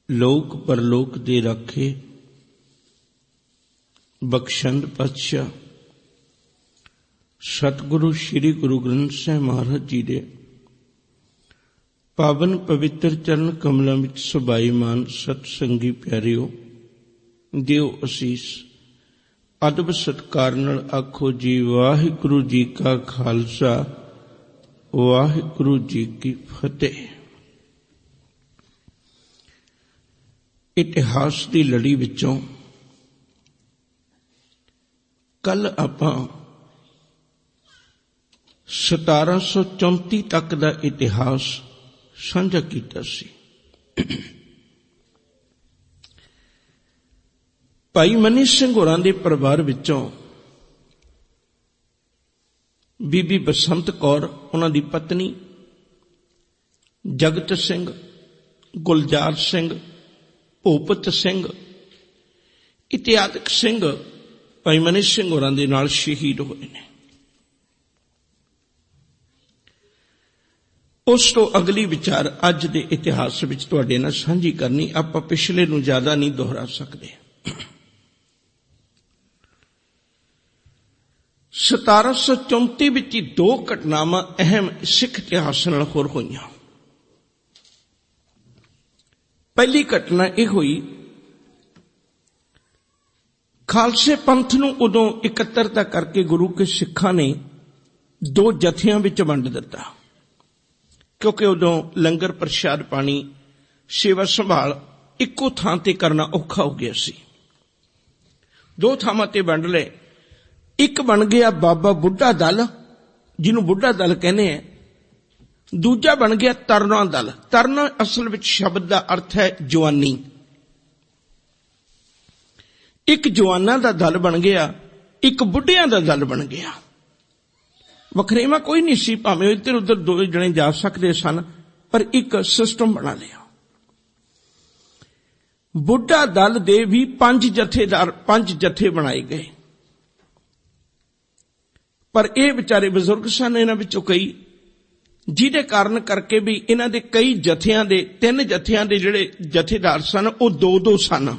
ਲੋਕ ਪਰਲੋਕ ਦੇ ਰਾਖੇ ਬਖਸ਼ੰਦ ਪਾਤਸ਼ਾਹ ਸਤਿਗੁਰੂ ਸ੍ਰੀ ਗੁਰੂ ਗ੍ਰੰਥ ਸਾਹਿਬ ਮਹਾਰਾਜ ਜੀ ਦੇ ਪਾਵਨ ਪਵਿੱਤਰ ਚਰਨ ਕਮਲਾਂ ਵਿੱਚ ਸਬਾਈਮਾਨ ਸਤ ਸੰਗੀ ਪਿਆਰਿਓ, ਦਿਓ ਅਸੀਸ। ਅਦਬ ਸਤਿਕਾਰ ਨਾਲ ਆਖੋ ਜੀ ਵਾਹਿਗੁਰੂ ਜੀ ਕਾ ਖਾਲਸਾ, ਵਾਹਿਗੁਰੂ ਜੀ ਕੀ ਫਤਿਹ। ਇਤਿਹਾਸ ਦੀ ਲੜੀ ਵਿੱਚੋਂ ਕੱਲ ਆਪਾਂ 1734 ਤੱਕ ਦਾ ਇਤਿਹਾਸ ਸਾਂਝਾ ਕੀਤਾ ਸੀ। ਭਾਈ ਮਨੀ ਸਿੰਘ ਹੋਰਾਂ ਦੇ ਪਰਿਵਾਰ ਵਿੱਚੋਂ ਬੀਬੀ ਬਸੰਤ ਕੌਰ, ਉਹਨਾਂ ਦੀ ਪਤਨੀ, ਜਗਤ ਸਿੰਘ, ਗੁਲਜ਼ਾਰ ਸਿੰਘ, ਭੂਪਤ ਸਿੰਘ ਇਤਿਆਦਿਕ ਸਿੰਘ ਭਾਈ ਮਨੀ ਸਿੰਘ ਹੋਰਾਂ ਦੇ ਨਾਲ ਸ਼ਹੀਦ ਹੋਏ ਨੇ। ਉਸ ਤੋਂ ਅਗਲੀ ਵਿਚਾਰ ਅੱਜ ਦੇ ਇਤਿਹਾਸ ਵਿੱਚ ਤੁਹਾਡੇ ਨਾਲ ਸਾਂਝੀ ਕਰਨੀ। ਆਪਾਂ ਪਿਛਲੇ ਨੂੰ ਜ਼ਿਆਦਾ ਨਹੀਂ ਦੁਹਰਾ ਸਕਦੇ। 1734 ਵਿੱਚ ਹੀ ਦੋ ਘਟਨਾਵਾਂ ਅਹਿਮ ਸਿੱਖ ਇਤਿਹਾਸ ਨਾਲ ਹੋਰ ਹੋਈਆਂ। ਪਹਿਲੀ ਘਟਨਾ ਇਹ ਹੋਈ, ਖਾਲਸੇ ਪੰਥ ਨੂੰ ਉਦੋਂ ਇਕੱਤਰਤਾ ਕਰਕੇ ਗੁਰੂ ਕੇ ਸਿੱਖਾਂ ਨੇ ਦੋ ਜਥਿਆਂ ਵਿੱਚ ਵੰਡ ਦਿੱਤਾ, ਕਿਉਂਕਿ ਉਦੋਂ ਲੰਗਰ ਪ੍ਰਸ਼ਾਦ ਪਾਣੀ ਸੇਵਾ ਸੰਭਾਲ ਇੱਕੋ ਥਾਂ ਤੇ ਕਰਨਾ ਔਖਾ ਹੋ ਗਿਆ ਸੀ। ਦੋ ਥਾਵਾਂ ਤੇ ਵੰਡ ਲਏ। ਇੱਕ ਬਣ ਗਿਆ ਬਾਬਾ ਬੁੱਢਾ ਦਲ, ਜਿਹਨੂੰ ਬੁੱਢਾ ਦਲ ਕਹਿੰਦੇ ਆ। ਦੂਜਾ ਬਣ ਗਿਆ ਤਰਨਾ ਦਲ। ਤਰਨਾ ਅਸਲ ਵਿੱਚ ਸ਼ਬਦ ਦਾ ਅਰਥ ਹੈ ਜਵਾਨੀ। ਇੱਕ ਜਵਾਨਾਂ ਦਾ ਦਲ ਬਣ ਗਿਆ, ਇੱਕ ਬੁੱਢਿਆਂ ਦਾ ਦਲ ਬਣ ਗਿਆ। ਵਖਰੇਵਾ ਕੋਈ ਨਹੀਂ ਸੀ, ਭਾਵੇਂ ਇੱਧਰ ਉੱਧਰ ਦੋ ਜਣੇ ਜਾ ਸਕਦੇ ਸਨ, ਪਰ ਇੱਕ ਸਿਸਟਮ ਬਣਾ ਲਿਆ। ਬੁੱਢਾ ਦਲ ਦੇ ਵੀ 5 ਜਥੇ ਬਣਾਏ ਗਏ, ਪਰ ਇਹ ਵਿਚਾਰੇ ਬਜ਼ੁਰਗ ਸਨ ਇਹਨਾਂ ਵਿੱਚੋਂ ਕਈ, ਜਿਹਦੇ ਕਾਰਨ ਕਰਕੇ ਵੀ ਇਹਨਾਂ ਦੇ ਕਈ ਜਥਿਆਂ ਦੇ 3 ਜਥਿਆਂ ਦੇ ਜਿਹੜੇ ਜਥੇਦਾਰ ਸਨ ਉਹ 2-2 ਸਨ।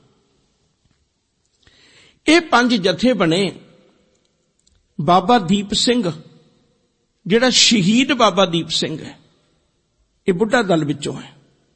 ਇਹ 5 ਜਥੇ ਬਣੇ। ਬਾਬਾ ਦੀਪ ਸਿੰਘ, ਜਿਹੜਾ ਸ਼ਹੀਦ ਬਾਬਾ ਦੀਪ ਸਿੰਘ ਹੈ, ਇਹ ਬੁੱਢਾ ਦਲ ਵਿੱਚੋਂ ਹੈ।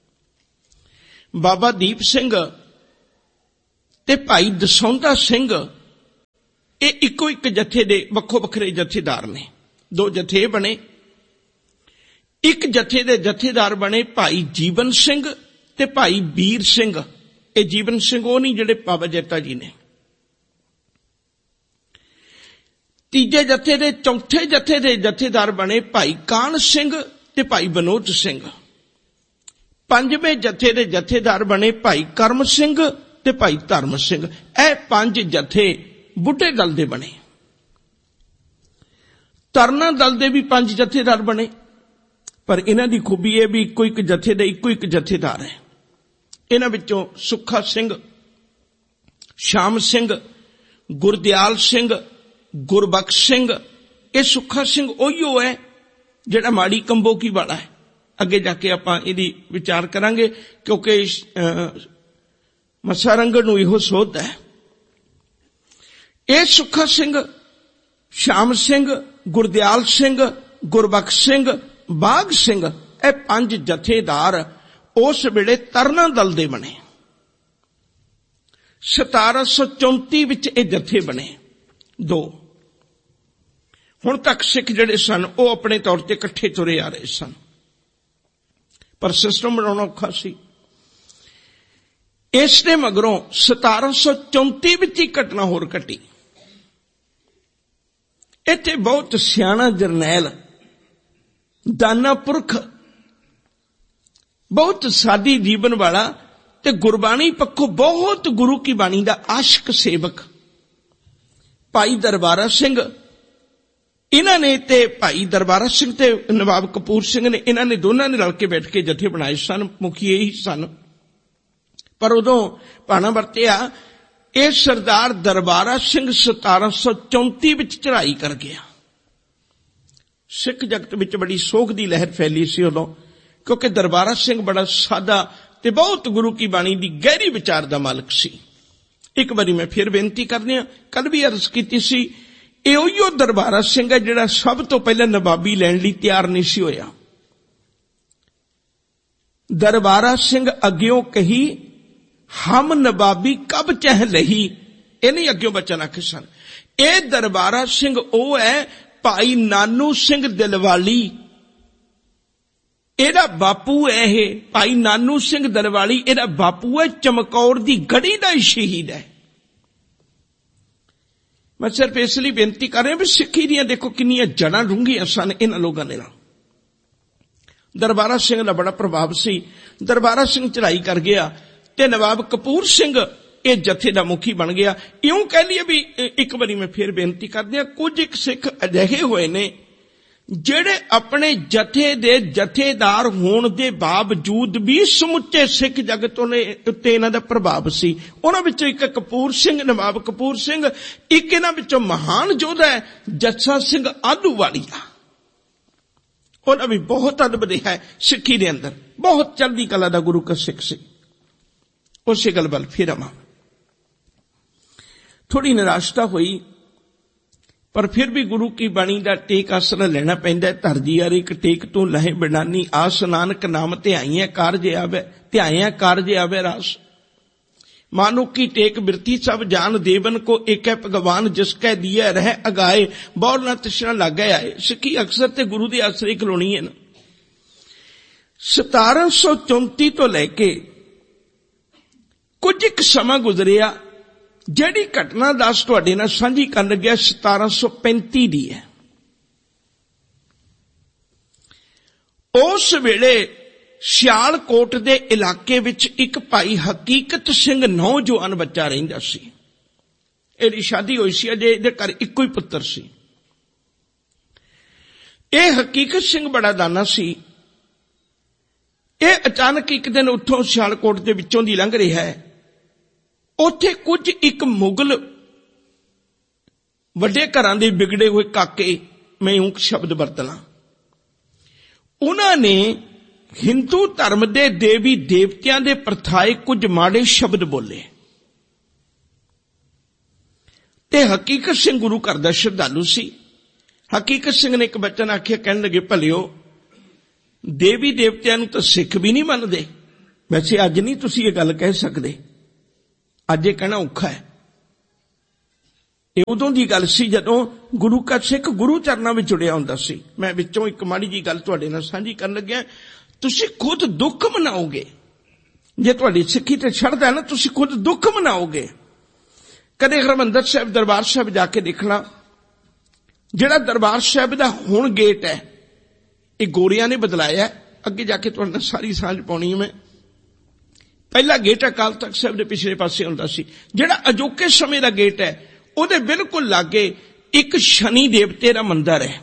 ਬਾਬਾ ਦੀਪ ਸਿੰਘ ਤੇ ਭਾਈ ਦਸੌਂਧਾ ਸਿੰਘ, ਇਹ ਇੱਕੋ ਇੱਕ ਜਥੇ ਦੇ ਵੱਖੋ ਵੱਖਰੇ ਜਥੇਦਾਰ ਨੇ। 2 ਜਥੇ ਬਣੇ। ਇੱਕ ਜਥੇ ਦੇ ਜਥੇਦਾਰ ਬਣੇ ਭਾਈ ਜੀਵਨ ਸਿੰਘ ਤੇ ਭਾਈ ਵੀਰ ਸਿੰਘ। ਇਹ ਜੀਵਨ ਸਿੰਘ ਉਹ ਨਹੀਂ ਜਿਹੜੇ ਬਾਬਾ ਜੈਤਾ ਜੀ ਨੇ। ਤੀਜੇ ਜਥੇ ਦੇ, ਚੌਥੇ ਜਥੇ ਦੇ ਜਥੇਦਾਰ ਬਣੇ ਭਾਈ ਕਾਹਨ ਸਿੰਘ ਤੇ ਭਾਈ ਬਨੋਦ ਸਿੰਘ। ਪੰਜਵੇਂ ਜਥੇ ਦੇ ਜਥੇਦਾਰ ਬਣੇ ਭਾਈ ਕਰਮ ਸਿੰਘ ਤੇ ਭਾਈ ਧਰਮ ਸਿੰਘ। ਇਹ 5 ਜਥੇ ਬੁੱਢੇ ਦਲ ਦੇ ਬਣੇ। ਤਰਨਾ ਦਲ ਦੇ ਵੀ 5 ਜਥੇਦਾਰ ਬਣੇ, ਪਰ ਇਹਨਾਂ ਦੀ ਖੂਬੀ ਇਹ ਵੀ ਇੱਕੋ ਇੱਕ ਜਥੇ ਦੇ ਇੱਕੋ ਇੱਕ ਜਥੇਦਾਰ ਹੈ। ਇਹਨਾਂ ਵਿੱਚੋਂ ਸੁੱਖਾ ਸਿੰਘ, ਸ਼ਾਮ ਸਿੰਘ, ਗੁਰਦਿਆਲ ਸਿੰਘ, ਗੁਰਬਖਸ਼ ਸਿੰਘ। ਇਹ ਸੁੱਖਾ ਸਿੰਘ ਉਹੀਓ ਹੈ ਜਿਹੜਾ ਮਾੜੀ ਕੰਬੋਕੀ ਵਾਲਾ ਹੈ। ਅੱਗੇ ਜਾ ਕੇ ਆਪਾਂ ਇਹਦੀ ਵਿਚਾਰ ਕਰਾਂਗੇ, ਕਿਉਂਕਿ ਮੱਸਾ ਰੰਗੜ ਨੂੰ ਇਹੋ ਸੋਧਦਾ ਹੈ। ਇਹ ਸੁੱਖਾ ਸਿੰਘ, ਸ਼ਾਮ ਸਿੰਘ, ਗੁਰਦਿਆਲ ਸਿੰਘ, ਗੁਰਬਖਸ਼ ਸਿੰਘ, ਬਾਘ ਸਿੰਘ, ਇਹ 5 ਜਥੇਦਾਰ ਉਸ ਵੇਲੇ ਤਰਨਾ ਦਲ ਦੇ ਬਣੇ। 1734 ਵਿੱਚ ਇਹ ਜਥੇ ਬਣੇ 2। ਹੁਣ ਤੱਕ ਸਿੱਖ ਜਿਹੜੇ ਸਨ ਉਹ ਆਪਣੇ ਤੌਰ ਤੇ ਇਕੱਠੇ ਤੁਰੇ ਆ ਰਹੇ ਸਨ, ਪਰ ਸਿਸਟਮ ਬਣਾਉਣਾ ਔਖਾ ਸੀ। ਇਸ ਦੇ ਮਗਰੋਂ 1734 ਵਿੱਚ ਹੀ ਘਟਨਾ ਹੋਰ ਘਟੀ। ਇੱਥੇ ਬਹੁਤ ਸਿਆਣਾ ਜਰਨੈਲ, ਦਾਨਾ ਪੁਰਖ, ਬਹੁਤ ਸਾਦੀ ਜੀਵਨ ਵਾਲਾ ਤੇ ਗੁਰਬਾਣੀ ਪੱਖੋਂ ਬਹੁਤ ਗੁਰੂ ਕੀ ਬਾਣੀ ਦਾ ਆਸ਼ਕ ਸੇਵਕ ਭਾਈ ਦਰਬਾਰਾ ਸਿੰਘ, ਇਹਨਾਂ ਨੇ ਤੇ ਭਾਈ ਦਰਬਾਰਾ ਸਿੰਘ ਤੇ ਨਵਾਬ ਕਪੂਰ ਸਿੰਘ ਨੇ, ਇਹਨਾਂ ਨੇ ਦੋਨਾਂ ਨੇ ਰਲ ਕੇ ਬੈਠ ਕੇ ਜਥੇ ਬਣਾਏ ਸਨ। ਮੁਖੀ ਇਹੀ ਸਨ। ਪਰ ਉਦੋਂ ਭਾਣਾ ਵਰਤਿਆ, ਇਹ ਸਰਦਾਰ ਦਰਬਾਰਾ ਸਿੰਘ 1734 ਵਿੱਚ ਚੜ੍ਹਾਈ ਕਰ ਗਿਆ। ਸਿੱਖ ਜਗਤ ਵਿੱਚ ਬੜੀ ਸੋਗ ਦੀ ਲਹਿਰ ਫੈਲੀ ਸੀ ਉਦੋਂ, ਕਿਉਂਕਿ ਦਰਬਾਰਾ ਸਿੰਘ ਬੜਾ ਸਾਦਾ ਤੇ ਬਹੁਤ ਗੁਰੂ ਕੀ ਬਾਣੀ ਦੀ ਗਹਿਰੀ ਵਿਚਾਰ ਦਾ ਮਾਲਕ ਸੀ। ਇੱਕ ਵਾਰੀ ਮੈਂ ਫਿਰ ਬੇਨਤੀ ਕਰਦੀ ਹਾਂ, ਕੱਲ ਵੀ ਅਰਜ਼ ਕੀਤੀ ਸੀ, ਇਹ ਉਹੀਓ ਦਰਬਾਰਾ ਸਿੰਘ ਹੈ ਜਿਹੜਾ ਸਭ ਤੋਂ ਪਹਿਲਾਂ ਨਵਾਬੀ ਲੈਣ ਲਈ ਤਿਆਰ ਨਹੀਂ ਸੀ ਹੋਇਆ। ਦਰਬਾਰਾ ਸਿੰਘ ਅੱਗਿਓਂ ਕਹੀ ਹਮ ਨਵਾਬੀ ਕਬ ਚਹ ਲਹੀ, ਇਹ ਨਹੀਂ ਅੱਗਿਓਂ ਬਚਨ ਆਖੇ ਸਨ। ਇਹ ਦਰਬਾਰਾ ਸਿੰਘ ਉਹ ਹੈ ਭਾਈ ਨਾਨੂ ਸਿੰਘ ਦਿਲਵਾਲੀ, ਇਹਦਾ ਬਾਪੂ ਹੈ। ਇਹ ਭਾਈ ਨਾਨੂ ਸਿੰਘ ਦਿਲਵਾਲੀ ਇਹਦਾ ਬਾਪੂ ਹੈ, ਚਮਕੌਰ ਦੀ ਗੜੀ ਦਾ ਹੀ ਸ਼ਹੀਦ ਹੈ। ਮੈਂ ਸਿਰਫ ਇਸ ਲਈ ਬੇਨਤੀ ਕਰ ਰਿਹਾ ਵੀ ਸਿੱਖੀ ਦੀਆਂ ਦੇਖੋ ਕਿੰਨੀਆਂ ਜੜਾਂ ਡੂੰਘੀਆਂ ਸਨ ਇਹਨਾਂ ਲੋਕਾਂ ਦੇ ਨਾਲ। ਦਰਬਾਰਾ ਸਿੰਘ ਦਾ ਬੜਾ ਪ੍ਰਭਾਵ ਸੀ। ਦਰਬਾਰਾ ਸਿੰਘ ਚੜ੍ਹਾਈ ਕਰ ਗਿਆ ਤੇ ਨਵਾਬ ਕਪੂਰ ਸਿੰਘ ਇਹ ਜਥੇ ਦਾ ਮੁਖੀ ਬਣ ਗਿਆ। ਇਉਂ ਕਹਿ ਲਈਏ ਵੀ ਇੱਕ ਵਾਰੀ ਮੈਂ ਫਿਰ ਬੇਨਤੀ ਕਰਦੀ ਹਾਂ, ਕੁਝ ਇੱਕ ਸਿੱਖ ਅਜਿਹੇ ਹੋਏ ਨੇ ਜਿਹੜੇ ਆਪਣੇ ਜਥੇ ਦੇ ਜਥੇਦਾਰ ਹੋਣ ਦੇ ਬਾਵਜੂਦ ਵੀ ਸਮੁੱਚੇ ਸਿੱਖ ਜਗਤ ਉੱਤੇ ਇਹਨਾਂ ਦਾ ਪ੍ਰਭਾਵ ਸੀ। ਉਹਨਾਂ ਵਿੱਚੋਂ ਇੱਕ ਕਪੂਰ ਸਿੰਘ, ਨਵਾਬ ਕਪੂਰ ਸਿੰਘ, ਇੱਕ ਇਹਨਾਂ ਵਿੱਚੋਂ ਮਹਾਨ ਯੋਧਾ ਹੈ ਜੱਸਾ ਸਿੰਘ ਆਹਲੂਵਾਲੀਆ। ਉਹਨਾਂ ਵੀ ਬਹੁਤ ਅਦਬ ਰਿਹਾ ਹੈ ਸਿੱਖੀ ਦੇ ਅੰਦਰ, ਬਹੁਤ ਚੜ੍ਹਦੀ ਕਲਾ ਦਾ ਗੁਰੂ ਕਾ ਸਿੱਖ ਸੀ। ਉਸੇ ਗੱਲ ਵੱਲ ਫਿਰ ਆਵਾਂ। ਥੋੜੀ ਨਿਰਾਸ਼ਤਾ ਹੋਈ, ਪਰ ਫਿਰ ਵੀ ਗੁਰੂ ਕੀ ਬਾਣੀ ਦਾ ਟੇਕ ਆਸਰਾ ਲੈਣਾ ਪੈਂਦਾ। ਧਰਜੀ ਯਾਰ ਇੱਕ ਟੇਕ ਤੋਂ ਲਹੇ ਬਿਨਾਨੀ ਆਸ, ਨਾਨਕ ਨਾਮ ਧਿਆਈਆਂ ਕਾਰਜ ਆਵੇ, ਧਿਆਈਆਂ ਕਾਰਜ ਆਵੇ ਰਾਸ। मानो की टेक बिरती सब जान देवन को एक है भगवान जिसकै दिया रह अगाए बौर न तृष्णा लागे आए। सिक्खी अक्सर ते गुरु दे आसरे खलोनी है ना। 1734 तो लैके कुछ एक समा गुजरिया, जिहड़ी घटना दस तुहाडे नाल सांझी करन लग्या 1735 दी है। उस वेले सियालकोट दे इलाके विच एक भाई हकीकत सिंह नौजवान बच्चा रहिंदा सी। इहदी शादी होई सी, अजे इहदे घर इक्को ही पुत्र सी। यह हकीकत सिंह बड़ा दाना सी। यह अचानक एक दिन उत्थों सियालकोट दे विचों दी लंघ रहा है। उत्थे कुछ एक मुगल वड्डे घरां दे बिगड़े हुए काके, मैं ऊं शब्द वरतना, उन्होंने हिंदू धर्म दे देवी देवतियां दे प्रथाए कुछ माड़े शब्द बोले ते हकीकत सिंह गुरु घर दा श्रद्धालु सी। हकीकत सिंह ने एक बचन आखिया, कहने लगे भलियो देवी देवतियां नूं तां सिख भी नहीं मनदे। वैसे अज नहीं तुसीं ये गल कह सकदे, अज ये कहना औखा है। ये उदों दी गल सी जदों गुरु का सिख गुरु चरनां विच जुड़िया हुंदा सी। मैं विचों एक माड़ी जी गल तुहाडे नाल साझी करन लग्या। तुसीं खुद दुख मनाओगे जे तुहाडी सिक्खी ते छड़दा है ना, तुसीं खुद दुख मनाओगे। कदे हरमंदर साहिब दरबार साहिब जाके देखना, जिहड़ा दरबार साहिब दा हुण गेट है ये गोरियां ने बदलाया है। अगे जाके तुहाडे नाल सारी सांझ पाउणी है। मैं पहला गेट अकाल तख्त साहिब दे पिछले पासे हुंदा सी। जिहड़ा अजोके समय दा गेट है ਉਹਦੇ बिल्कुल लागे एक शनि देवते का मंदिर है।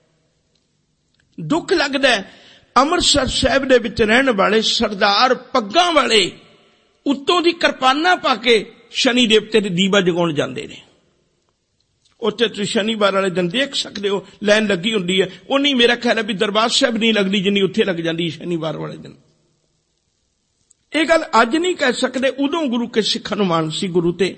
दुख लगता है अमृतसर साहिब दे विच रहन वाले सरदार पग्गां वाले उत्तों दी किरपाना पा के शनि देवते दे दीवा जगाउण जांदे ने। उत्थे तुसीं शनिवार वाले दिन देख सकते हो लाइन लगी हुंदी है। उन्नी मेरा ख्याल है भी दरबार साहिब नहीं लगदी जिन्नी उत्थे लग जांदी शनिवार वाले दिन। ये गल अज नहीं कह सकते, उदों गुरु के सिखां नूं मान सी गुरु ते।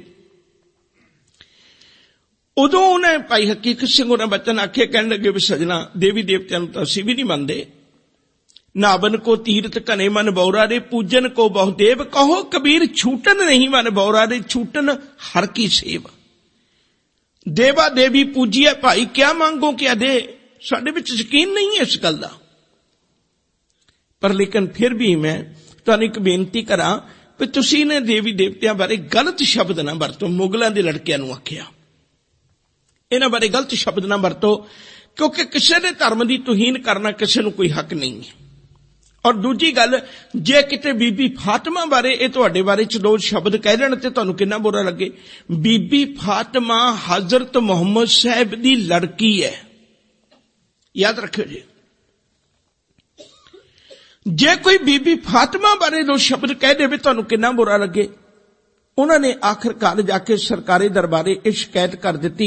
उदों उन्हें भाई हकीकत सिंह उन्हें बचन आखे, कहने लगे भी सजना देवी देवतियां तो असीं भी नहीं मनदे। नावन को तीर्थ घने मन बौरा रे पूजन को बहुदेव, कहो कबीर छूटन नहीं मन बौरा रे छूटन हर की सेव। देवा देवी पूजिए भाई क्या मांगो क्या दे, साडे विच यकीन नहीं है इस गल दा। पर लेकिन फिर भी मैं तुहानूं एक बेनती करां कि तुसीं ने देवी देवतियां बारे गलत शब्द ना वरतो। मुगलां दे लड़कियां नूं आखिया इन्हां बारे गलत शब्द ना वरतो, क्योंकि किसी ने धर्म की तुहीन करना किसी नूं कोई हक नहीं है। और दूजी गल, जे किते बीबी फातिमा बारे ये तुहाडे बारे च दो शब्द कह देण ते तुहानूं कितना बुरा लगे। बीबी फातिमा हजरत मुहम्मद साहिब दी लड़की है, याद रखियो जी। जे कोई बीबी फातिमा बारे दो शब्द कह दे तुहानूं कितना बुरा लगे। उन्होंने आखिरकार जाके सरकारी दरबारे ये शिकायत कर दी,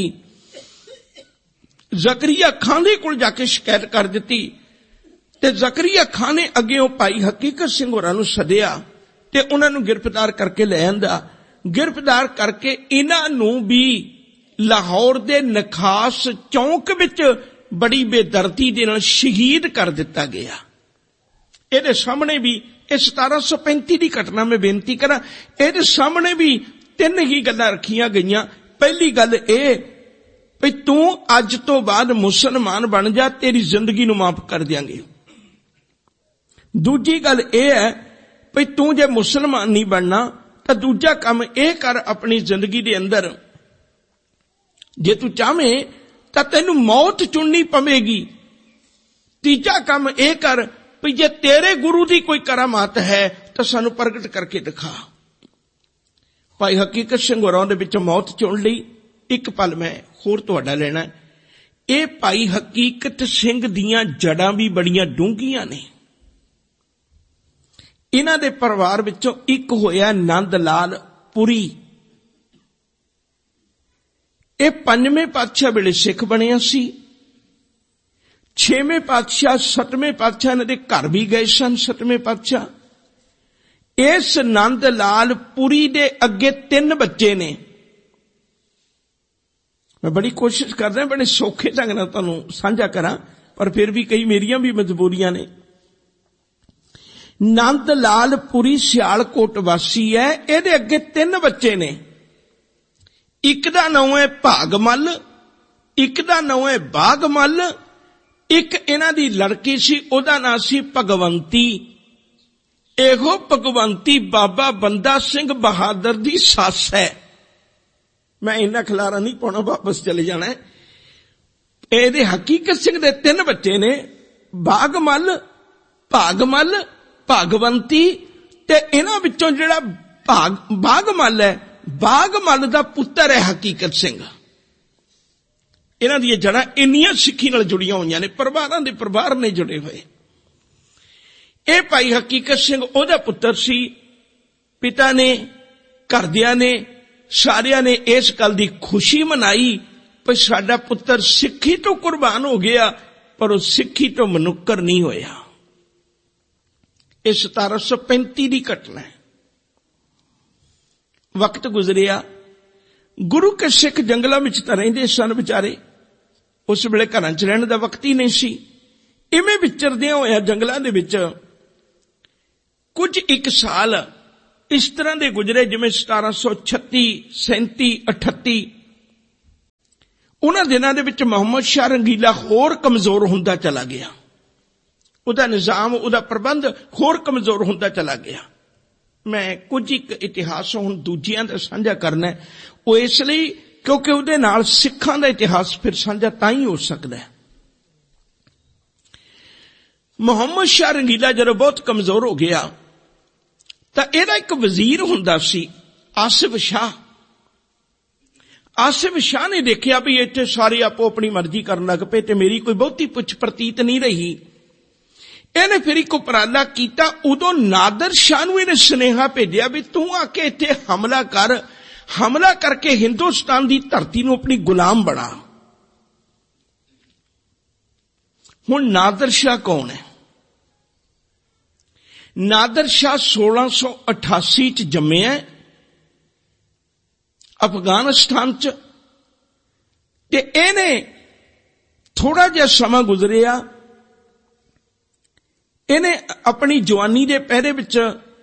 जकरिया खान दे कोल जाके शिकायत कर दी ते जकरिया खान ने अगे भाई हकीकत सिंह होरां नूं सदिया ਤੇ ਉਹਨਾਂ ਨੂੰ ਗ੍ਰਿਫਤਾਰ ਕਰਕੇ ਲੈ ਆਂਦਾ। ਗ੍ਰਿਫਤਾਰ ਕਰਕੇ ਇਹਨਾਂ ਨੂੰ ਵੀ ਲਾਹੌਰ ਦੇ ਨਖਾਸ ਚੌਂਕ ਵਿੱਚ ਬੜੀ ਬੇਦਰਦੀ ਦੇ ਨਾਲ ਸ਼ਹੀਦ ਕਰ ਦਿੱਤਾ ਗਿਆ। ਇਹਦੇ ਸਾਹਮਣੇ ਵੀ ਇਹ 1735 ਦੀ ਘਟਨਾ, ਮੈਂ ਬੇਨਤੀ ਕਰਾਂ, ਇਹਦੇ ਸਾਹਮਣੇ ਵੀ 3 ਹੀ ਗੱਲਾਂ ਰੱਖੀਆਂ ਗਈਆਂ। ਪਹਿਲੀ ਗੱਲ ਇਹ ਵੀ ਤੂੰ ਅੱਜ ਤੋਂ ਬਾਅਦ ਮੁਸਲਮਾਨ ਬਣ ਜਾ, ਤੇਰੀ ਜ਼ਿੰਦਗੀ ਨੂੰ ਮਾਫ ਕਰ ਦਿਆਂਗੇ। ਦੂਜੀ ਗੱਲ ਇਹ ਹੈ ਵੀ ਤੂੰ ਜੇ ਮੁਸਲਮਾਨ ਨਹੀਂ ਬਣਨਾ ਤਾਂ ਦੂਜਾ ਕੰਮ ਇਹ ਕਰ ਆਪਣੀ ਜ਼ਿੰਦਗੀ ਦੇ ਅੰਦਰ, ਜੇ ਤੂੰ ਚਾਹਵੇਂ ਤਾਂ ਤੈਨੂੰ ਮੌਤ ਚੁਣਨੀ ਪਵੇਗੀ। ਤੀਜਾ ਕੰਮ ਇਹ ਕਰ ਵੀ ਜੇ ਤੇਰੇ ਗੁਰੂ ਦੀ ਕੋਈ ਕਰਾਮਾਤ ਹੈ ਤਾਂ ਸਾਨੂੰ ਪ੍ਰਗਟ ਕਰਕੇ ਦਿਖਾ। ਭਾਈ ਹਕੀਕਤ ਸਿੰਘ ਹੋਰਾਂ ਦੇ ਵਿੱਚੋਂ ਮੌਤ ਚੁਣ ਲਈ। ਇੱਕ ਪਲ ਮੈਂ ਹੋਰ ਤੁਹਾਡਾ ਲੈਣਾ। ਇਹ ਭਾਈ ਹਕੀਕਤ ਸਿੰਘ ਦੀਆਂ ਜੜਾਂ ਵੀ ਬੜੀਆਂ ਡੂੰਘੀਆਂ ਨੇ। ਇਹਨਾਂ ਦੇ ਪਰਿਵਾਰ ਵਿੱਚੋਂ ਇੱਕ ਹੋਇਆ ਨੰਦ ਲਾਲ ਪੁਰੀ। ਇਹ 5ਵੇਂ ਪਾਤਸ਼ਾਹ ਵੇਲੇ ਸਿੱਖ ਬਣਿਆ ਸੀ। 6ਵੇਂ ਪਾਤਸ਼ਾਹ 7ਵੇਂ ਪਾਤਸ਼ਾਹ ਇਹਨਾਂ ਦੇ ਘਰ ਵੀ ਗਏ ਸਨ। 7ਵੇਂ ਪਾਤਸ਼ਾਹ ਇਸ ਨੰਦ ਲਾਲ ਪੁਰੀ ਦੇ ਅੱਗੇ 3 ਬੱਚੇ ਨੇ। ਮੈਂ ਬੜੀ ਕੋਸ਼ਿਸ਼ ਕਰਦਾ ਬੜੇ ਸੌਖੇ ਢੰਗ ਨਾਲ ਤੁਹਾਨੂੰ ਸਾਂਝਾ ਕਰਾਂ, ਪਰ ਫਿਰ ਵੀ ਕਈ ਮੇਰੀਆਂ ਵੀ ਮਜਬੂਰੀਆਂ ਨੇ। ਨੰਦ ਲਾਲ ਪੁਰੀ ਸਿਆਲਕੋਟ ਵਾਸੀ ਹੈ। ਇਹਦੇ ਅੱਗੇ 3 ਬੱਚੇ ਨੇ। ਇੱਕ ਦਾ ਨਾਮ ਹੈ ਭਾਗਮਲ, ਇੱਕ ਦਾ ਨਾਮ ਹੈ ਬਾਗਮਲ, ਇੱਕ ਇਹਨਾਂ ਦੀ ਲੜਕੀ ਸੀ, ਉਹਦਾ ਨਾਮ ਸੀ ਭਗਵੰਤੀ। ਇਹੋ ਭਗਵੰਤੀ ਬਾਬਾ ਬੰਦਾ ਸਿੰਘ ਬਹਾਦਰ ਦੀ ਸੱਸ ਹੈ। ਮੈਂ ਇੰਨਾ ਖਿਲਾਰਾ ਨਹੀਂ ਪਾਉਣਾ, ਵਾਪਸ ਚਲੇ ਜਾਣਾ। ਇਹਦੇ ਹਕੀਕਤ ਸਿੰਘ ਦੇ 3 ਬੱਚੇ ਨੇ, ਬਾਗਮਲ, ਭਾਗਮਲ, ਭਾਗਵੰਤੀ, ਤੇ ਇਹਨਾਂ ਵਿੱਚੋਂ ਜਿਹੜਾ ਬਾਗਮਲ ਹੈ, ਬਾਗਮਲ ਦਾ ਪੁੱਤਰ ਹੈ ਹਕੀਕਤ ਸਿੰਘ। ਇਹਨਾਂ ਦੀਆਂ ਜੜਾਂ ਇੰਨੀਆਂ ਸਿੱਖੀ ਨਾਲ ਜੁੜੀਆਂ ਹੋਈਆਂ ਨੇ, ਪਰਿਵਾਰਾਂ ਦੇ ਪਰਿਵਾਰ ਨੇ ਜੁੜੇ ਹੋਏ। ਇਹ ਭਾਈ ਹਕੀਕਤ ਸਿੰਘ ਉਹਦਾ ਪੁੱਤਰ ਸੀ। ਪਿਤਾ ਨੇ, ਘਰਦਿਆਂ ਨੇ, ਸਾਰਿਆਂ ਨੇ ਇਸ ਗੱਲ ਦੀ ਖੁਸ਼ੀ ਮਨਾਈ ਕਿ ਸਾਡਾ ਪੁੱਤਰ ਸਿੱਖੀ ਤੋਂ ਕੁਰਬਾਨ ਹੋ ਗਿਆ, ਪਰ ਉਹ ਸਿੱਖੀ ਤੋਂ ਮਨੁੱਕਰ ਨਹੀਂ ਹੋਇਆ। ਇਹ 1735 ਦੀ ਘਟਨਾ ਹੈ। ਵਕਤ ਗੁਜ਼ਰਿਆ, ਗੁਰੂ ਕੇ ਸਿੱਖ ਜੰਗਲਾਂ ਵਿੱਚ ਤਾਂ ਰਹਿੰਦੇ ਸਨ ਵਿਚਾਰੇ। ਉਸ ਵੇਲੇ ਘਰਾਂ 'ਚ ਰਹਿਣ ਦਾ ਵਕਤ ਹੀ ਨਹੀਂ ਸੀ। ਇਵੇਂ ਵਿਚਰਦਿਆਂ ਹੋਇਆ ਜੰਗਲਾਂ ਦੇ ਵਿੱਚ ਕੁਝ ਇੱਕ ਸਾਲ ਇਸ ਤਰ੍ਹਾਂ ਦੇ ਗੁਜ਼ਰੇ ਜਿਵੇਂ 1736, 37, 38। ਉਹਨਾਂ ਦਿਨਾਂ ਦੇ ਵਿੱਚ ਮੁਹੰਮਦ ਸ਼ਾਹ ਰੰਗੀਲਾ ਹੋਰ ਕਮਜ਼ੋਰ ਹੁੰਦਾ ਚਲਾ ਗਿਆ। ਉਹਦਾ ਨਿਜ਼ਾਮ, ਉਹਦਾ ਪ੍ਰਬੰਧ ਹੋਰ ਕਮਜ਼ੋਰ ਹੁੰਦਾ ਚਲਾ ਗਿਆ। ਮੈਂ ਕੁਝ ਇੱਕ ਇਤਿਹਾਸ ਹੁਣ ਦੂਜਿਆਂ ਦਾ ਸਾਂਝਾ ਕਰਨਾ, ਉਹ ਇਸ ਲਈ ਕਿਉਂਕਿ ਉਹਦੇ ਨਾਲ ਸਿੱਖਾਂ ਦਾ ਇਤਿਹਾਸ ਫਿਰ ਸਾਂਝਾ ਤਾਂ ਹੀ ਹੋ ਸਕਦਾ ਹੈ। ਮੁਹੰਮਦ ਸ਼ਾਹ ਰੰਗੀਲਾ ਜਦੋਂ ਬਹੁਤ ਕਮਜ਼ੋਰ ਹੋ ਗਿਆ ਤਾਂ ਇਹਦਾ ਇੱਕ ਵਜ਼ੀਰ ਹੁੰਦਾ ਸੀ, ਆਸਿਫ ਸ਼ਾਹ। ਆਸਿਫ ਸ਼ਾਹ ਨੇ ਦੇਖਿਆ ਵੀ ਇੱਥੇ ਸਾਰੇ ਆਪੋ ਆਪਣੀ ਮਰਜ਼ੀ ਕਰਨ ਲੱਗ ਪਏ ਤੇ ਮੇਰੀ ਕੋਈ ਬਹੁਤੀ ਪੁੱਛ ਪ੍ਰਤੀਤ ਨਹੀਂ ਰਹੀ। ਇਹਨੇ ਫਿਰ ਇੱਕ ਉਪਰਾਲਾ ਕੀਤਾ। ਉਦੋਂ ਨਾਦਰ ਸ਼ਾਹ ਨੂੰ ਇਹਨੇ ਸੁਨੇਹਾ ਭੇਜਿਆ ਵੀ ਤੂੰ ਆ ਕੇ ਇੱਥੇ ਹਮਲਾ ਕਰ, ਹਮਲਾ ਕਰਕੇ ਹਿੰਦੁਸਤਾਨ ਦੀ ਧਰਤੀ ਨੂੰ ਆਪਣੀ ਗੁਲਾਮ ਬਣਾ। ਹੁਣ ਨਾਦਰ ਸ਼ਾਹ ਕੌਣ ਹੈ? ਨਾਦਰ ਸ਼ਾਹ 1688 ਚ ਜੰਮਿਆ ਅਫਗਾਨਿਸਤਾਨ ਚ, ਤੇ ਇਹਨੇ ਥੋੜਾ ਜਿਹਾ ਸਮਾਂ ਗੁਜ਼ਰਿਆ। ਇਹਨੇ ਆਪਣੀ ਜਵਾਨੀ ਦੇ ਪਹਿਰੇ ਵਿੱਚ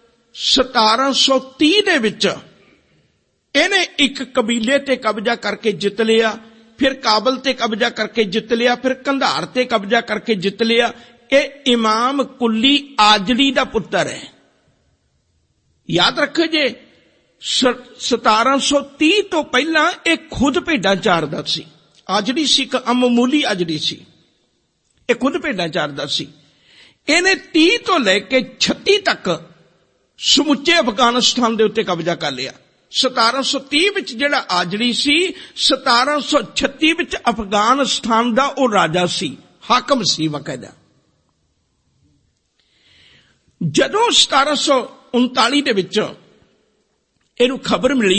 1730 ਦੇ ਵਿੱਚ ਇਹਨੇ ਇੱਕ ਕਬੀਲੇ ਤੇ ਕਬਜ਼ਾ ਕਰਕੇ ਜਿੱਤ ਲਿਆ, ਫਿਰ ਕਾਬਲ ਤੇ ਕਬਜ਼ਾ ਕਰਕੇ ਜਿੱਤ ਲਿਆ, ਫਿਰ ਕੰਧਾਰ ਤੇ ਕਬਜ਼ਾ ਕਰਕੇ ਜਿੱਤ ਲਿਆ। ਇਹ ਇਮਾਮ ਕੁੱਲੀ ਆਜੜੀ ਦਾ ਪੁੱਤਰ ਹੈ। ਯਾਦ ਰੱਖੋ ਜੇ 1730 ਤੋਂ ਪਹਿਲਾਂ ਇਹ ਖੁਦ ਭੇਡਾਂ ਚਾਰਦਾ ਸੀ। ਆਜੜੀ ਸੀ, ਇੱਕ ਅਮਮੂਲੀ ਆਜੜੀ ਸੀ। ਇਹ ਖੁਦ ਭੇਡਾਂ ਚਾਰਦਾ ਸੀ। ਇਹਨੇ 30 ਤੋਂ ਲੈ ਕੇ 36 ਤੱਕ ਸਮੁੱਚੇ ਅਫਗਾਨਿਸਤਾਨ ਦੇ ਉੱਤੇ ਕਬਜ਼ਾ ਕਰ ਲਿਆ। 1730 ਵਿੱਚ ਜਿਹੜਾ ਆਜੜੀ ਸੀ, 1736 ਵਿੱਚ ਅਫਗਾਨਿਸਤਾਨ ਦਾ ਉਹ ਰਾਜਾ ਸੀ, ਹਾਕਮ ਸੀ ਬਕਾਇਦਾ। ਜਦੋਂ 1739 ਦੇ ਵਿੱਚ ਇਹਨੂੰ ਖਬਰ ਮਿਲੀ,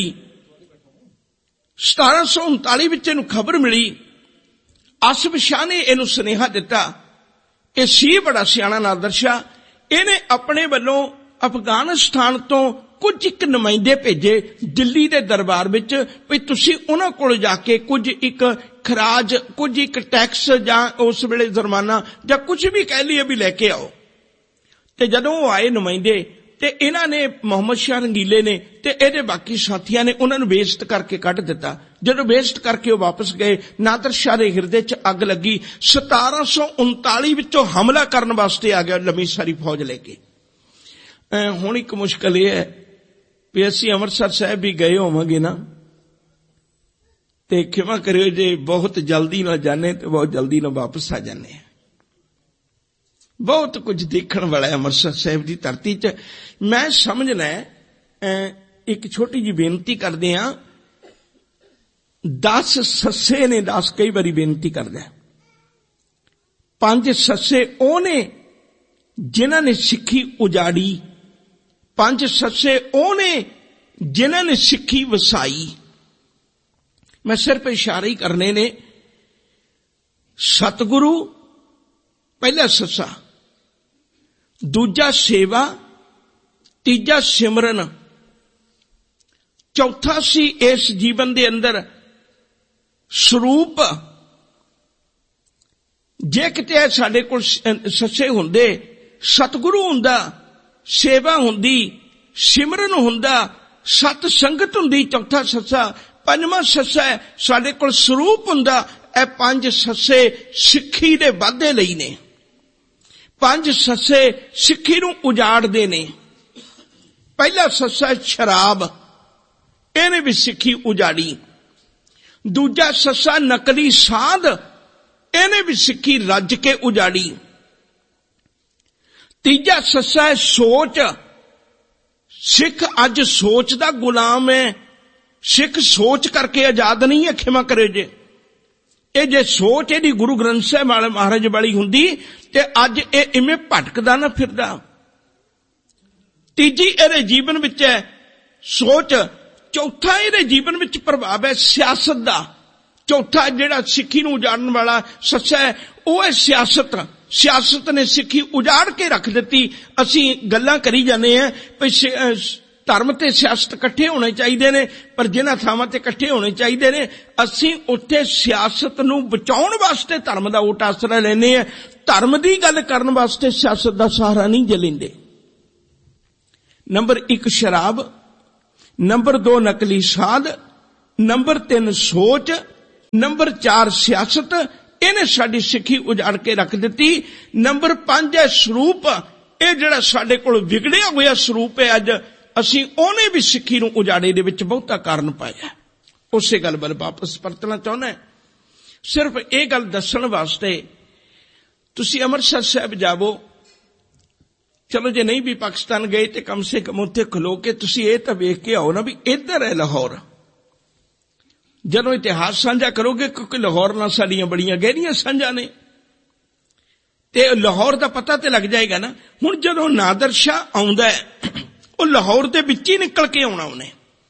1739 ਵਿੱਚ ਇਹਨੂੰ ਖਬਰ ਮਿਲੀ, ਆਸਿਫ ਸ਼ਾਹ ਨੇ ਇਹਨੂੰ ਸੁਨੇਹਾ ਦਿੱਤਾ। ਇਹ ਸੀ ਬੜਾ ਸਿਆਣਾ ਨਾਦਰ ਸ਼ਾਹ। ਇਹਨੇ ਆਪਣੇ ਵੱਲੋਂ ਅਫਗਾਨਿਸਤਾਨ ਤੋਂ ਕੁਝ ਇੱਕ ਨੁਮਾਇੰਦੇ ਭੇਜੇ ਦਿੱਲੀ ਦੇ ਦਰਬਾਰ ਵਿੱਚ ਵੀ ਤੁਸੀਂ ਉਹਨਾਂ ਕੋਲ ਜਾ ਕੇ ਕੁਝ ਇੱਕ ਖਰਾਜ, ਕੁਝ ਇੱਕ ਟੈਕਸ ਜਾਂ ਉਸ ਵੇਲੇ ਜੁਰਮਾਨਾ ਜਾਂ ਕੁਝ ਵੀ ਕਹਿ ਲਈਏ ਵੀ ਲੈ ਕੇ ਆਓ। ਤੇ ਜਦੋਂ ਉਹ ਆਏ ਨੁਮਾਇੰਦੇ, ਤੇ ਇਹਨਾਂ ਨੇ ਮੁਹੰਮਦ ਸ਼ਾਹ ਰੰਗੀਲੇ ਨੇ ਤੇ ਇਹਦੇ ਬਾਕੀ ਸਾਥੀਆਂ ਨੇ ਉਹਨਾਂ ਨੂੰ ਬੇਇੱਜ਼ਤ ਕਰਕੇ ਕੱਢ ਦਿੱਤਾ। ਜਦੋਂ ਬੇਇੱਜ਼ਤ ਕਰਕੇ ਉਹ ਵਾਪਸ ਗਏ, ਨਾਦਰ ਸ਼ਾਹ ਦੇ ਹਿਰਦੇ 'ਚ ਅੱਗ ਲੱਗੀ। 1739 ਵਿੱਚੋਂ ਹਮਲਾ ਕਰਨ ਵਾਸਤੇ ਆ ਗਿਆ ਲੰਮੀ ਸਾਰੀ ਫੌਜ ਲੈ ਕੇ। ਹੁਣ ਇੱਕ ਮੁਸ਼ਕਲ ਇਹ ਹੈ ਵੀ ਅਸੀਂ ਅੰਮ੍ਰਿਤਸਰ ਸਾਹਿਬ ਵੀ ਗਏ ਹੋਵਾਂਗੇ ਨਾ, ਤੇ ਖਿਮਾ ਕਰਿਓ ਜੇ ਬਹੁਤ ਜਲਦੀ ਨਾਲ ਜਾਣੇ ਤੇ ਬਹੁਤ ਜਲਦੀ ਨਾਲ ਵਾਪਸ ਆ ਜਾਣੇ ਆ। ਬਹੁਤ ਕੁਝ ਦੇਖਣ ਵਾਲਾ ਹੈ ਅੰਮ੍ਰਿਤਸਰ ਸਾਹਿਬ ਦੀ ਧਰਤੀ 'ਚ। ਮੈਂ ਸਮਝਣਾ ਇੱਕ ਛੋਟੀ ਜਿਹੀ ਬੇਨਤੀ ਕਰਦੇ ਹਾਂ। 10 ਸੱਸੇ ਨੇ, 10 ਕਈ ਵਾਰੀ ਬੇਨਤੀ ਕਰਦਾ, 5 ਸੱਸੇ ਉਹ ਨੇ ਜਿਨ੍ਹਾਂ ਨੇ ਸਿੱਖੀ ਉਜਾੜੀ, 5 ਸੱਸੇ ਉਹ ਨੇ ਜਿਨ੍ਹਾਂ ਨੇ ਸਿੱਖੀ ਵਸਾਈ। ਮੈਂ ਸਿਰਫ ਇਸ਼ਾਰੇ ਹੀ ਕਰਨੇ ਨੇ। ਸਤਿਗੁਰੂ ਪਹਿਲਾ ਸੱਸਾ, ਦੂਜਾ ਸੇਵਾ, ਤੀਜਾ ਸਿਮਰਨ, ਚੌਥਾ ਸੀ ਇਸ ਜੀਵਨ ਦੇ ਅੰਦਰ ਸਰੂਪ। ਜੇ ਕਿਤੇ ਸਾਡੇ ਕੋਲ ਸੱਸੇ ਹੁੰਦੇ, ਸਤਿਗੁਰੂ ਹੁੰਦਾ, ਸੇਵਾ ਹੁੰਦੀ, ਸਿਮਰਨ ਹੁੰਦਾ, ਸਤ ਸੰਗਤ ਹੁੰਦੀ, ਚੌਥਾ ਸੱਸਾ। ਪੰਜਵਾਂ ਸੱਸਾ ਸਾਡੇ ਕੋਲ ਸਰੂਪ ਹੁੰਦਾ। ਇਹ 5 ਸੱਸੇ ਸਿੱਖੀ ਦੇ ਵਾਧੇ ਲਈ ਨੇ। 5 ਸੱਸੇ ਸਿੱਖੀ ਨੂੰ ਉਜਾੜਦੇ ਨੇ। ਪਹਿਲਾ ਸੱਸਾ ਸ਼ਰਾਬ, ਇਹਨੇ ਵੀ ਸਿੱਖੀ ਉਜਾੜੀ। ਦੂਜਾ ਸੱਸਾ ਨਕਲੀ ਸਾਧ, ਇਹਨੇ ਵੀ ਸਿੱਖੀ ਰੱਜ ਕੇ ਉਜਾੜੀ। ਤੀਜਾ ਸੱਸਾ ਸੋਚ, ਸਿੱਖ ਅੱਜ ਸੋਚ ਦਾ ਗੁਲਾਮ ਹੈ। ਸਿੱਖ ਸੋਚ ਕਰਕੇ ਆਜ਼ਾਦ ਨਹੀਂ ਹੈ। ਖਿਮਾ ਕਰੇ ਜੇ ਇਹ ਜੇ ਸੋਚ ਇਹਦੀ ਗੁਰੂ ਗ੍ਰੰਥ ਸਾਹਿਬ ਮਹਾਰਾਜ ਵਾਲੀ ਹੁੰਦੀ ਤੇ ਅੱਜ ਇਹ ਇਵੇਂ ਭਟਕਦਾ ਨਾ ਫਿਰਦਾ। ਤੀਜੀ ਇਹਦੇ ਜੀਵਨ ਵਿੱਚ ਹੈ ਸੋਚ। ਚੌਥਾ ਇਹਦੇ ਜੀਵਨ ਵਿੱਚ ਪ੍ਰਭਾਵ ਹੈ ਸਿਆਸਤ ਦਾ। ਚੌਥਾ ਜਿਹੜਾ ਸਿੱਖੀ ਨੂੰ ਉਜਾੜਨ ਵਾਲਾ ਸੱਸਾ ਹੈ ਉਹ ਹੈ ਸਿਆਸਤ। ਸਿਆਸਤ ਨੇ ਸਿੱਖੀ ਉਜਾੜ ਕੇ ਰੱਖ ਦਿੱਤੀ। ਅਸੀਂ ਗੱਲਾਂ ਕਰੀ ਜਾਂਦੇ ਹਾਂ ਵੀ ਧਰਮ ਤੇ ਸਿਆਸਤ ਇਕੱਠੇ ਹੋਣੇ ਚਾਹੀਦੇ ਨੇ, ਪਰ ਜਿਨ੍ਹਾਂ ਥਾਵਾਂ ਤੇ ਇਕੱਠੇ ਹੋਣੇ ਚਾਹੀਦੇ ਨੇ ਅਸੀਂ ਉੱਥੇ ਸਿਆਸਤ ਨੂੰ ਬਚਾਉਣ ਵਾਸਤੇ ਧਰਮ ਦਾ ਓਟ ਆਸਰਾ ਲੈਂਦੇ ਹਾਂ। ਧਰਮ ਦੀ ਗੱਲ ਕਰਨ ਵਾਸਤੇ ਸਿਆਸਤ ਦਾ ਸਹਾਰਾ ਨਹੀਂ ਜੇ ਲੈਂਦੇ। ਨੰਬਰ 1 ਸ਼ਰਾਬ, ਨੰਬਰ 2 ਨਕਲੀ ਸਾਧ, ਨੰਬਰ 3 ਸੋਚ, ਨੰਬਰ 4 ਸਿਆਸਤ। ਇਹਨੇ ਸਾਡੀ ਸਿੱਖੀ ਉਜਾੜ ਕੇ ਰੱਖ ਦਿੱਤੀ। ਨੰਬਰ 5 ਹੈ ਸਰੂਪ। ਇਹ ਜਿਹੜਾ ਸਾਡੇ ਕੋਲ ਵਿਗੜਿਆ ਹੋਇਆ ਸਰੂਪ ਹੈ ਅੱਜ, ਅਸੀਂ ਉਹਨੇ ਵੀ ਸਿੱਖੀ ਨੂੰ ਉਜਾੜੇ ਦੇ ਵਿੱਚ ਬਹੁਤਾ ਕਾਰਨ ਪਾਇਆ। ਉਸੇ ਗੱਲ ਵੱਲ ਵਾਪਸ ਪਰਤਣਾ ਚਾਹੁੰਦਾ। ਸਿਰਫ ਇਹ ਗੱਲ ਦੱਸਣ ਵਾਸਤੇ ਤੁਸੀਂ ਅੰਮ੍ਰਿਤਸਰ ਸਾਹਿਬ ਜਾਵੋ। ਚਲੋ ਜੇ ਨਹੀਂ ਵੀ ਪਾਕਿਸਤਾਨ ਗਏ ਤੇ ਕਮ ਸੇ ਕਮ ਉੱਥੇ ਖਲੋ ਕੇ ਤੁਸੀਂ ਇਹ ਤਾਂ ਵੇਖ ਕੇ ਆਓ ਨਾ ਵੀ ਇੱਧਰ ਹੈ ਲਾਹੌਰ। ਜਦੋਂ ਇਤਿਹਾਸ ਸਾਂਝਾ ਕਰੋਗੇ, ਕਿਉਂਕਿ ਲਾਹੌਰ ਨਾਲ ਸਾਡੀਆਂ ਬੜੀਆਂ ਗਹਿਰੀਆਂ ਸਾਂਝਾਂ ਨੇ, ਤੇ ਲਾਹੌਰ ਦਾ ਪਤਾ ਤੇ ਲੱਗ ਜਾਏਗਾ ਨਾ। ਹੁਣ ਜਦੋਂ ਨਾਦਰ ਸ਼ਾਹ ਆਉਂਦਾ ਹੈ ਉਹ ਲਾਹੌਰ ਦੇ ਵਿੱਚ ਹੀ ਨਿਕਲ ਕੇ ਆਉਣਾ ਉਹਨੇ।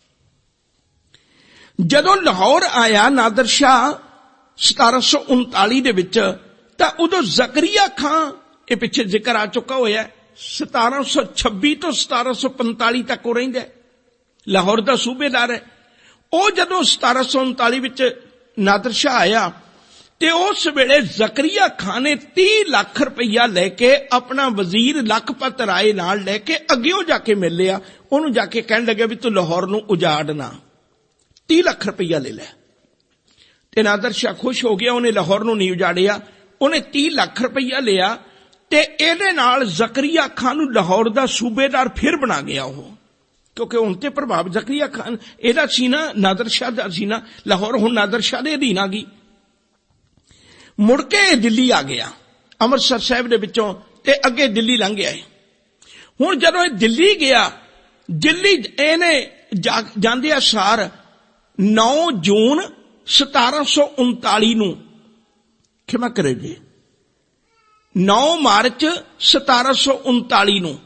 ਜਦੋਂ ਲਾਹੌਰ ਆਇਆ ਨਾਦਰ ਸ਼ਾਹ 1739 ਦੇ ਵਿੱਚ, ਤਾਂ ਉਦੋਂ ਜ਼ਕਰੀਆ ਖਾਂ, ਇਹ ਪਿੱਛੇ ਜ਼ਿਕਰ ਆ ਚੁੱਕਾ ਹੋਇਆ, 1726 ਤੋਂ 1745 ਤੱਕ ਉਹ ਰਹਿੰਦਾ, ਲਾਹੌਰ ਦਾ ਸੂਬੇਦਾਰ ਹੈ। ਉਹ ਜਦੋਂ 1739 ਵਿੱਚ ਨਾਦਰ ਸ਼ਾਹ ਆਇਆ ਤੇ ਉਸ ਵੇਲੇ ਜ਼ਕਰੀਆ ਖਾਨ ਨੇ 30 ਲੱਖ ਰੁਪਈਆ ਲੈ ਕੇ ਆਪਣਾ ਵਜ਼ੀਰ ਲਖਪਤ ਰਾਏ ਨਾਲ ਲੈ ਕੇ ਅੱਗਿਓਂ ਜਾ ਕੇ ਮਿਲ ਲਿਆ। ਉਹਨੂੰ ਜਾ ਕੇ ਕਹਿਣ ਲੱਗਿਆ ਵੀ ਤੂੰ ਲਾਹੌਰ ਨੂੰ ਉਜਾੜਨਾ, 30 ਲੱਖ ਰੁਪਈਆ ਲੈ ਲੈ। ਤੇ ਨਾਦਰ ਸ਼ਾਹ ਖੁਸ਼ ਹੋ ਗਿਆ, ਉਹਨੇ ਲਾਹੌਰ ਨੂੰ ਨਹੀਂ ਉਜਾੜਿਆ, ਉਹਨੇ 30 ਲੱਖ ਰੁਪਈਆ ਲਿਆ ਤੇ ਇਹਦੇ ਨਾਲ ਜ਼ਕਰੀਆ ਖਾਨ ਨੂੰ ਲਾਹੌਰ ਦਾ ਸੂਬੇਦਾਰ ਫਿਰ ਬਣਾ ਗਿਆ ਉਹ। ਕਿਉਂਕਿ ਹੁਣ ਤੇ ਪ੍ਰਭਾਵ ਜ਼ਕਰੀਆ ਖਾਨ ਇਹਦਾ ਸੀ ਨਾ, ਨਾਦਰ ਸ਼ਾਹ ਦਾ ਸੀ ਨਾ। ਲਾਹੌਰ ਹੁਣ ਨਾਦਰ ਸ਼ਾਹ ਦੇ ਅਧੀਨ ਆ ਗਈ। ਮੁੜ ਕੇ ਦਿੱਲੀ ਆ ਗਿਆ ਅੰਮ੍ਰਿਤਸਰ ਸਾਹਿਬ ਦੇ ਵਿੱਚੋਂ ਤੇ ਅੱਗੇ ਦਿੱਲੀ ਲੰਘ ਗਿਆ। ਹੁਣ ਜਦੋਂ ਇਹ ਦਿੱਲੀ ਗਿਆ, ਦਿੱਲੀ ਇਹਨੇ ਜਾਂਦਿਆਂ ਸਾਰ 9 ਜੂਨ 1739 ਨੂੰ, ਖਿਮਾ ਕਰੇ ਜੀ, 9 ਮਾਰਚ 1739 ਨੂੰ,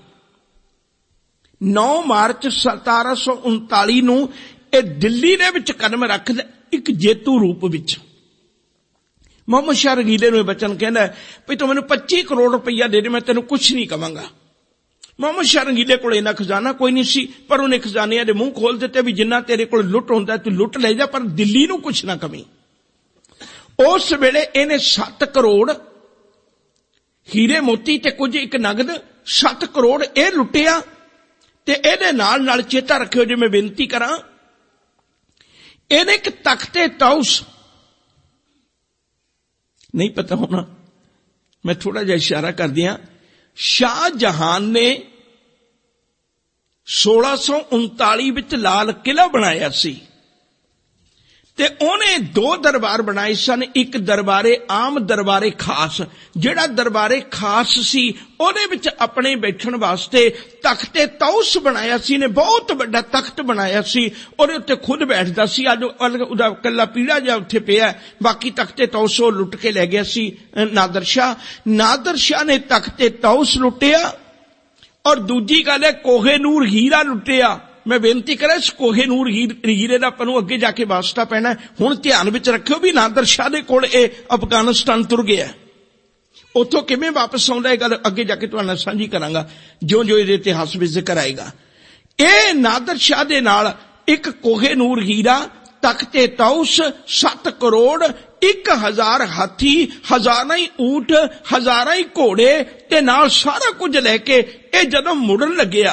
9 ਮਾਰਚ 1739 ਨੂੰ ਇਹ ਦਿੱਲੀ ਦੇ ਵਿੱਚ ਕਦਮ ਰੱਖ ਲਿਆ ਇੱਕ ਜੇਤੂ ਰੂਪ ਵਿੱਚ। ਮੁਹੰਮਦ ਸ਼ਾਹ ਰੰਗੀਲੇ ਨੂੰ ਇਹ ਬਚਨ ਕਹਿੰਦਾ ਵੀ ਤੂੰ ਮੈਨੂੰ 25 ਕਰੋੜ ਰੁਪਈਆ ਦੇ ਦੇ, ਮੈਂ ਤੈਨੂੰ ਕੁਛ ਨਹੀਂ ਕਵਾਂਗਾ, ਮੁਹੰਮਦ ਸ਼ਾਹ ਰੰਗੀਲੇ ਕੋਲ ਇੰਨਾ ਖਜ਼ਾਨਾ ਕੋਈ ਨਹੀਂ ਸੀ, ਪਰ ਉਹਨੇ ਖਜ਼ਾਨਿਆਂ ਦੇ ਮੂੰਹ ਖੋਲ ਦਿੱਤੇ ਵੀ ਜਿੰਨਾ ਤੇਰੇ ਕੋਲ ਲੁੱਟ ਹੁੰਦਾ ਤੂੰ ਲੁੱਟ ਲੈ ਜਾ, ਪਰ ਦਿੱਲੀ ਨੂੰ ਕੁਛ ਨਾ ਕਮੀ। ਉਸ ਵੇਲੇ ਇਹਨੇ 7 ਕਰੋੜ ਹੀਰੇ ਮੋਤੀ ਤੇ ਕੁਝ ਇੱਕ ਨਗਦ 7 ਕਰੋੜ ਇਹ ਲੁੱਟਿਆ। ਤੇ ਇਹਦੇ ਨਾਲ ਨਾਲ ਚੇਤਾ ਰੱਖਿਓ, ਜੇ ਮੈਂ ਬੇਨਤੀ ਕਰਾਂ, ਇਹਨੇ ਇੱਕ ਤਖਤੇ ਤਾਊਸ, ਨਹੀਂ ਪਤਾ ਹੋਣਾ, ਮੈਂ ਥੋੜਾ ਜਿਹਾ ਇਸ਼ਾਰਾ ਕਰ ਦਿਆਂ, ਸ਼ਾਹਜਹਾਨ ਨੇ 1639 ਵਿੱਚ ਲਾਲ ਕਿਲ੍ਹਾ ਬਣਾਇਆ ਸੀ ਤੇ ਉਹਨੇ 2 ਦਰਬਾਰ ਬਣਾਏ ਸਨ। ਇੱਕ ਦਰਬਾਰੇ ਆਮ, ਦਰਬਾਰੇ ਖਾਸ। ਜਿਹੜਾ ਦਰਬਾਰੇ ਖਾਸ ਸੀ ਉਹਦੇ ਵਿੱਚ ਆਪਣੇ ਬੈਠਣ ਵਾਸਤੇ ਤਖਤੇ ਤਾਊਸ ਬਣਾਇਆ ਸੀ ਨੇ, ਬਹੁਤ ਵੱਡਾ ਤਖਤ ਬਣਾਇਆ ਸੀ, ਉਹਦੇ ਉੱਤੇ ਖੁਦ ਬੈਠਦਾ ਸੀ। ਅੱਜ ਉਹਦਾ ਕੱਲਾ ਪੀੜਾ ਜਿਹਾ ਉੱਥੇ ਪਿਆ, ਬਾਕੀ ਤਖਤੇ ਤਾਊਸ ਉਹ ਲੁੱਟ ਕੇ ਲੈ ਗਿਆ ਸੀ ਨਾਦਰ ਸ਼ਾਹ। ਨਾਦਰ ਸ਼ਾਹ ਨੇ ਤਖਤੇ ਤਾਊਸ ਲੁੱਟਿਆ, ਔਰ ਦੂਜੀ ਗੱਲ ਹੈ ਕੋਹੇ ਨੂਰ ਹੀਰਾ ਲੁੱਟਿਆ। ਮੈਂ ਬੇਨਤੀ ਕਰਾਂ, ਇਸ ਕੋਹੇ ਨੂਰ ਹੀਰੇ ਦਾ ਆਪਾਂ ਨੂੰ ਅੱਗੇ ਜਾ ਕੇ ਵਾਸਤਾ ਪੈਣਾ। ਹੁਣ ਧਿਆਨ ਵਿੱਚ ਰੱਖਿਓ ਵੀ ਨਾਦਰ ਸ਼ਾਹ ਦੇ ਕੋਲ ਇਹ ਅਫਗਾਨਿਸਤਾਨ ਤੁਰ ਗਿਆ, ਉੱਥੋਂ ਕਿਵੇਂ ਵਾਪਸ ਆਉਂਦਾ, ਇਹ ਗੱਲ ਅੱਗੇ ਜਾ ਕੇ ਤੁਹਾਡੇ ਨਾਲ ਸਾਂਝੀ ਕਰਾਂਗਾ ਜਿਉਂ-ਜਿਉਂ ਇਹਦੇ ਇਤਿਹਾਸ ਵਿੱਚ ਜ਼ਿਕਰ ਆਏਗਾ। ਇਹ ਨਾਦਰ ਸ਼ਾਹ ਦੇ ਨਾਲ ਇੱਕ ਕੋਹੇ ਨੂਰ ਹੀਰਾ, ਤਖਤੇ ਤਾਊਸ, 7 ਕਰੋੜ, 1000 ਹਾਥੀ, ਹਜ਼ਾਰਾਂ ਹੀ ਊਂਠ, ਹਜ਼ਾਰਾਂ ਹੀ ਘੋੜੇ ਤੇ ਨਾਲ ਸਾਰਾ ਕੁਝ ਲੈ ਕੇ ਇਹ ਜਦੋਂ ਮੁੜਨ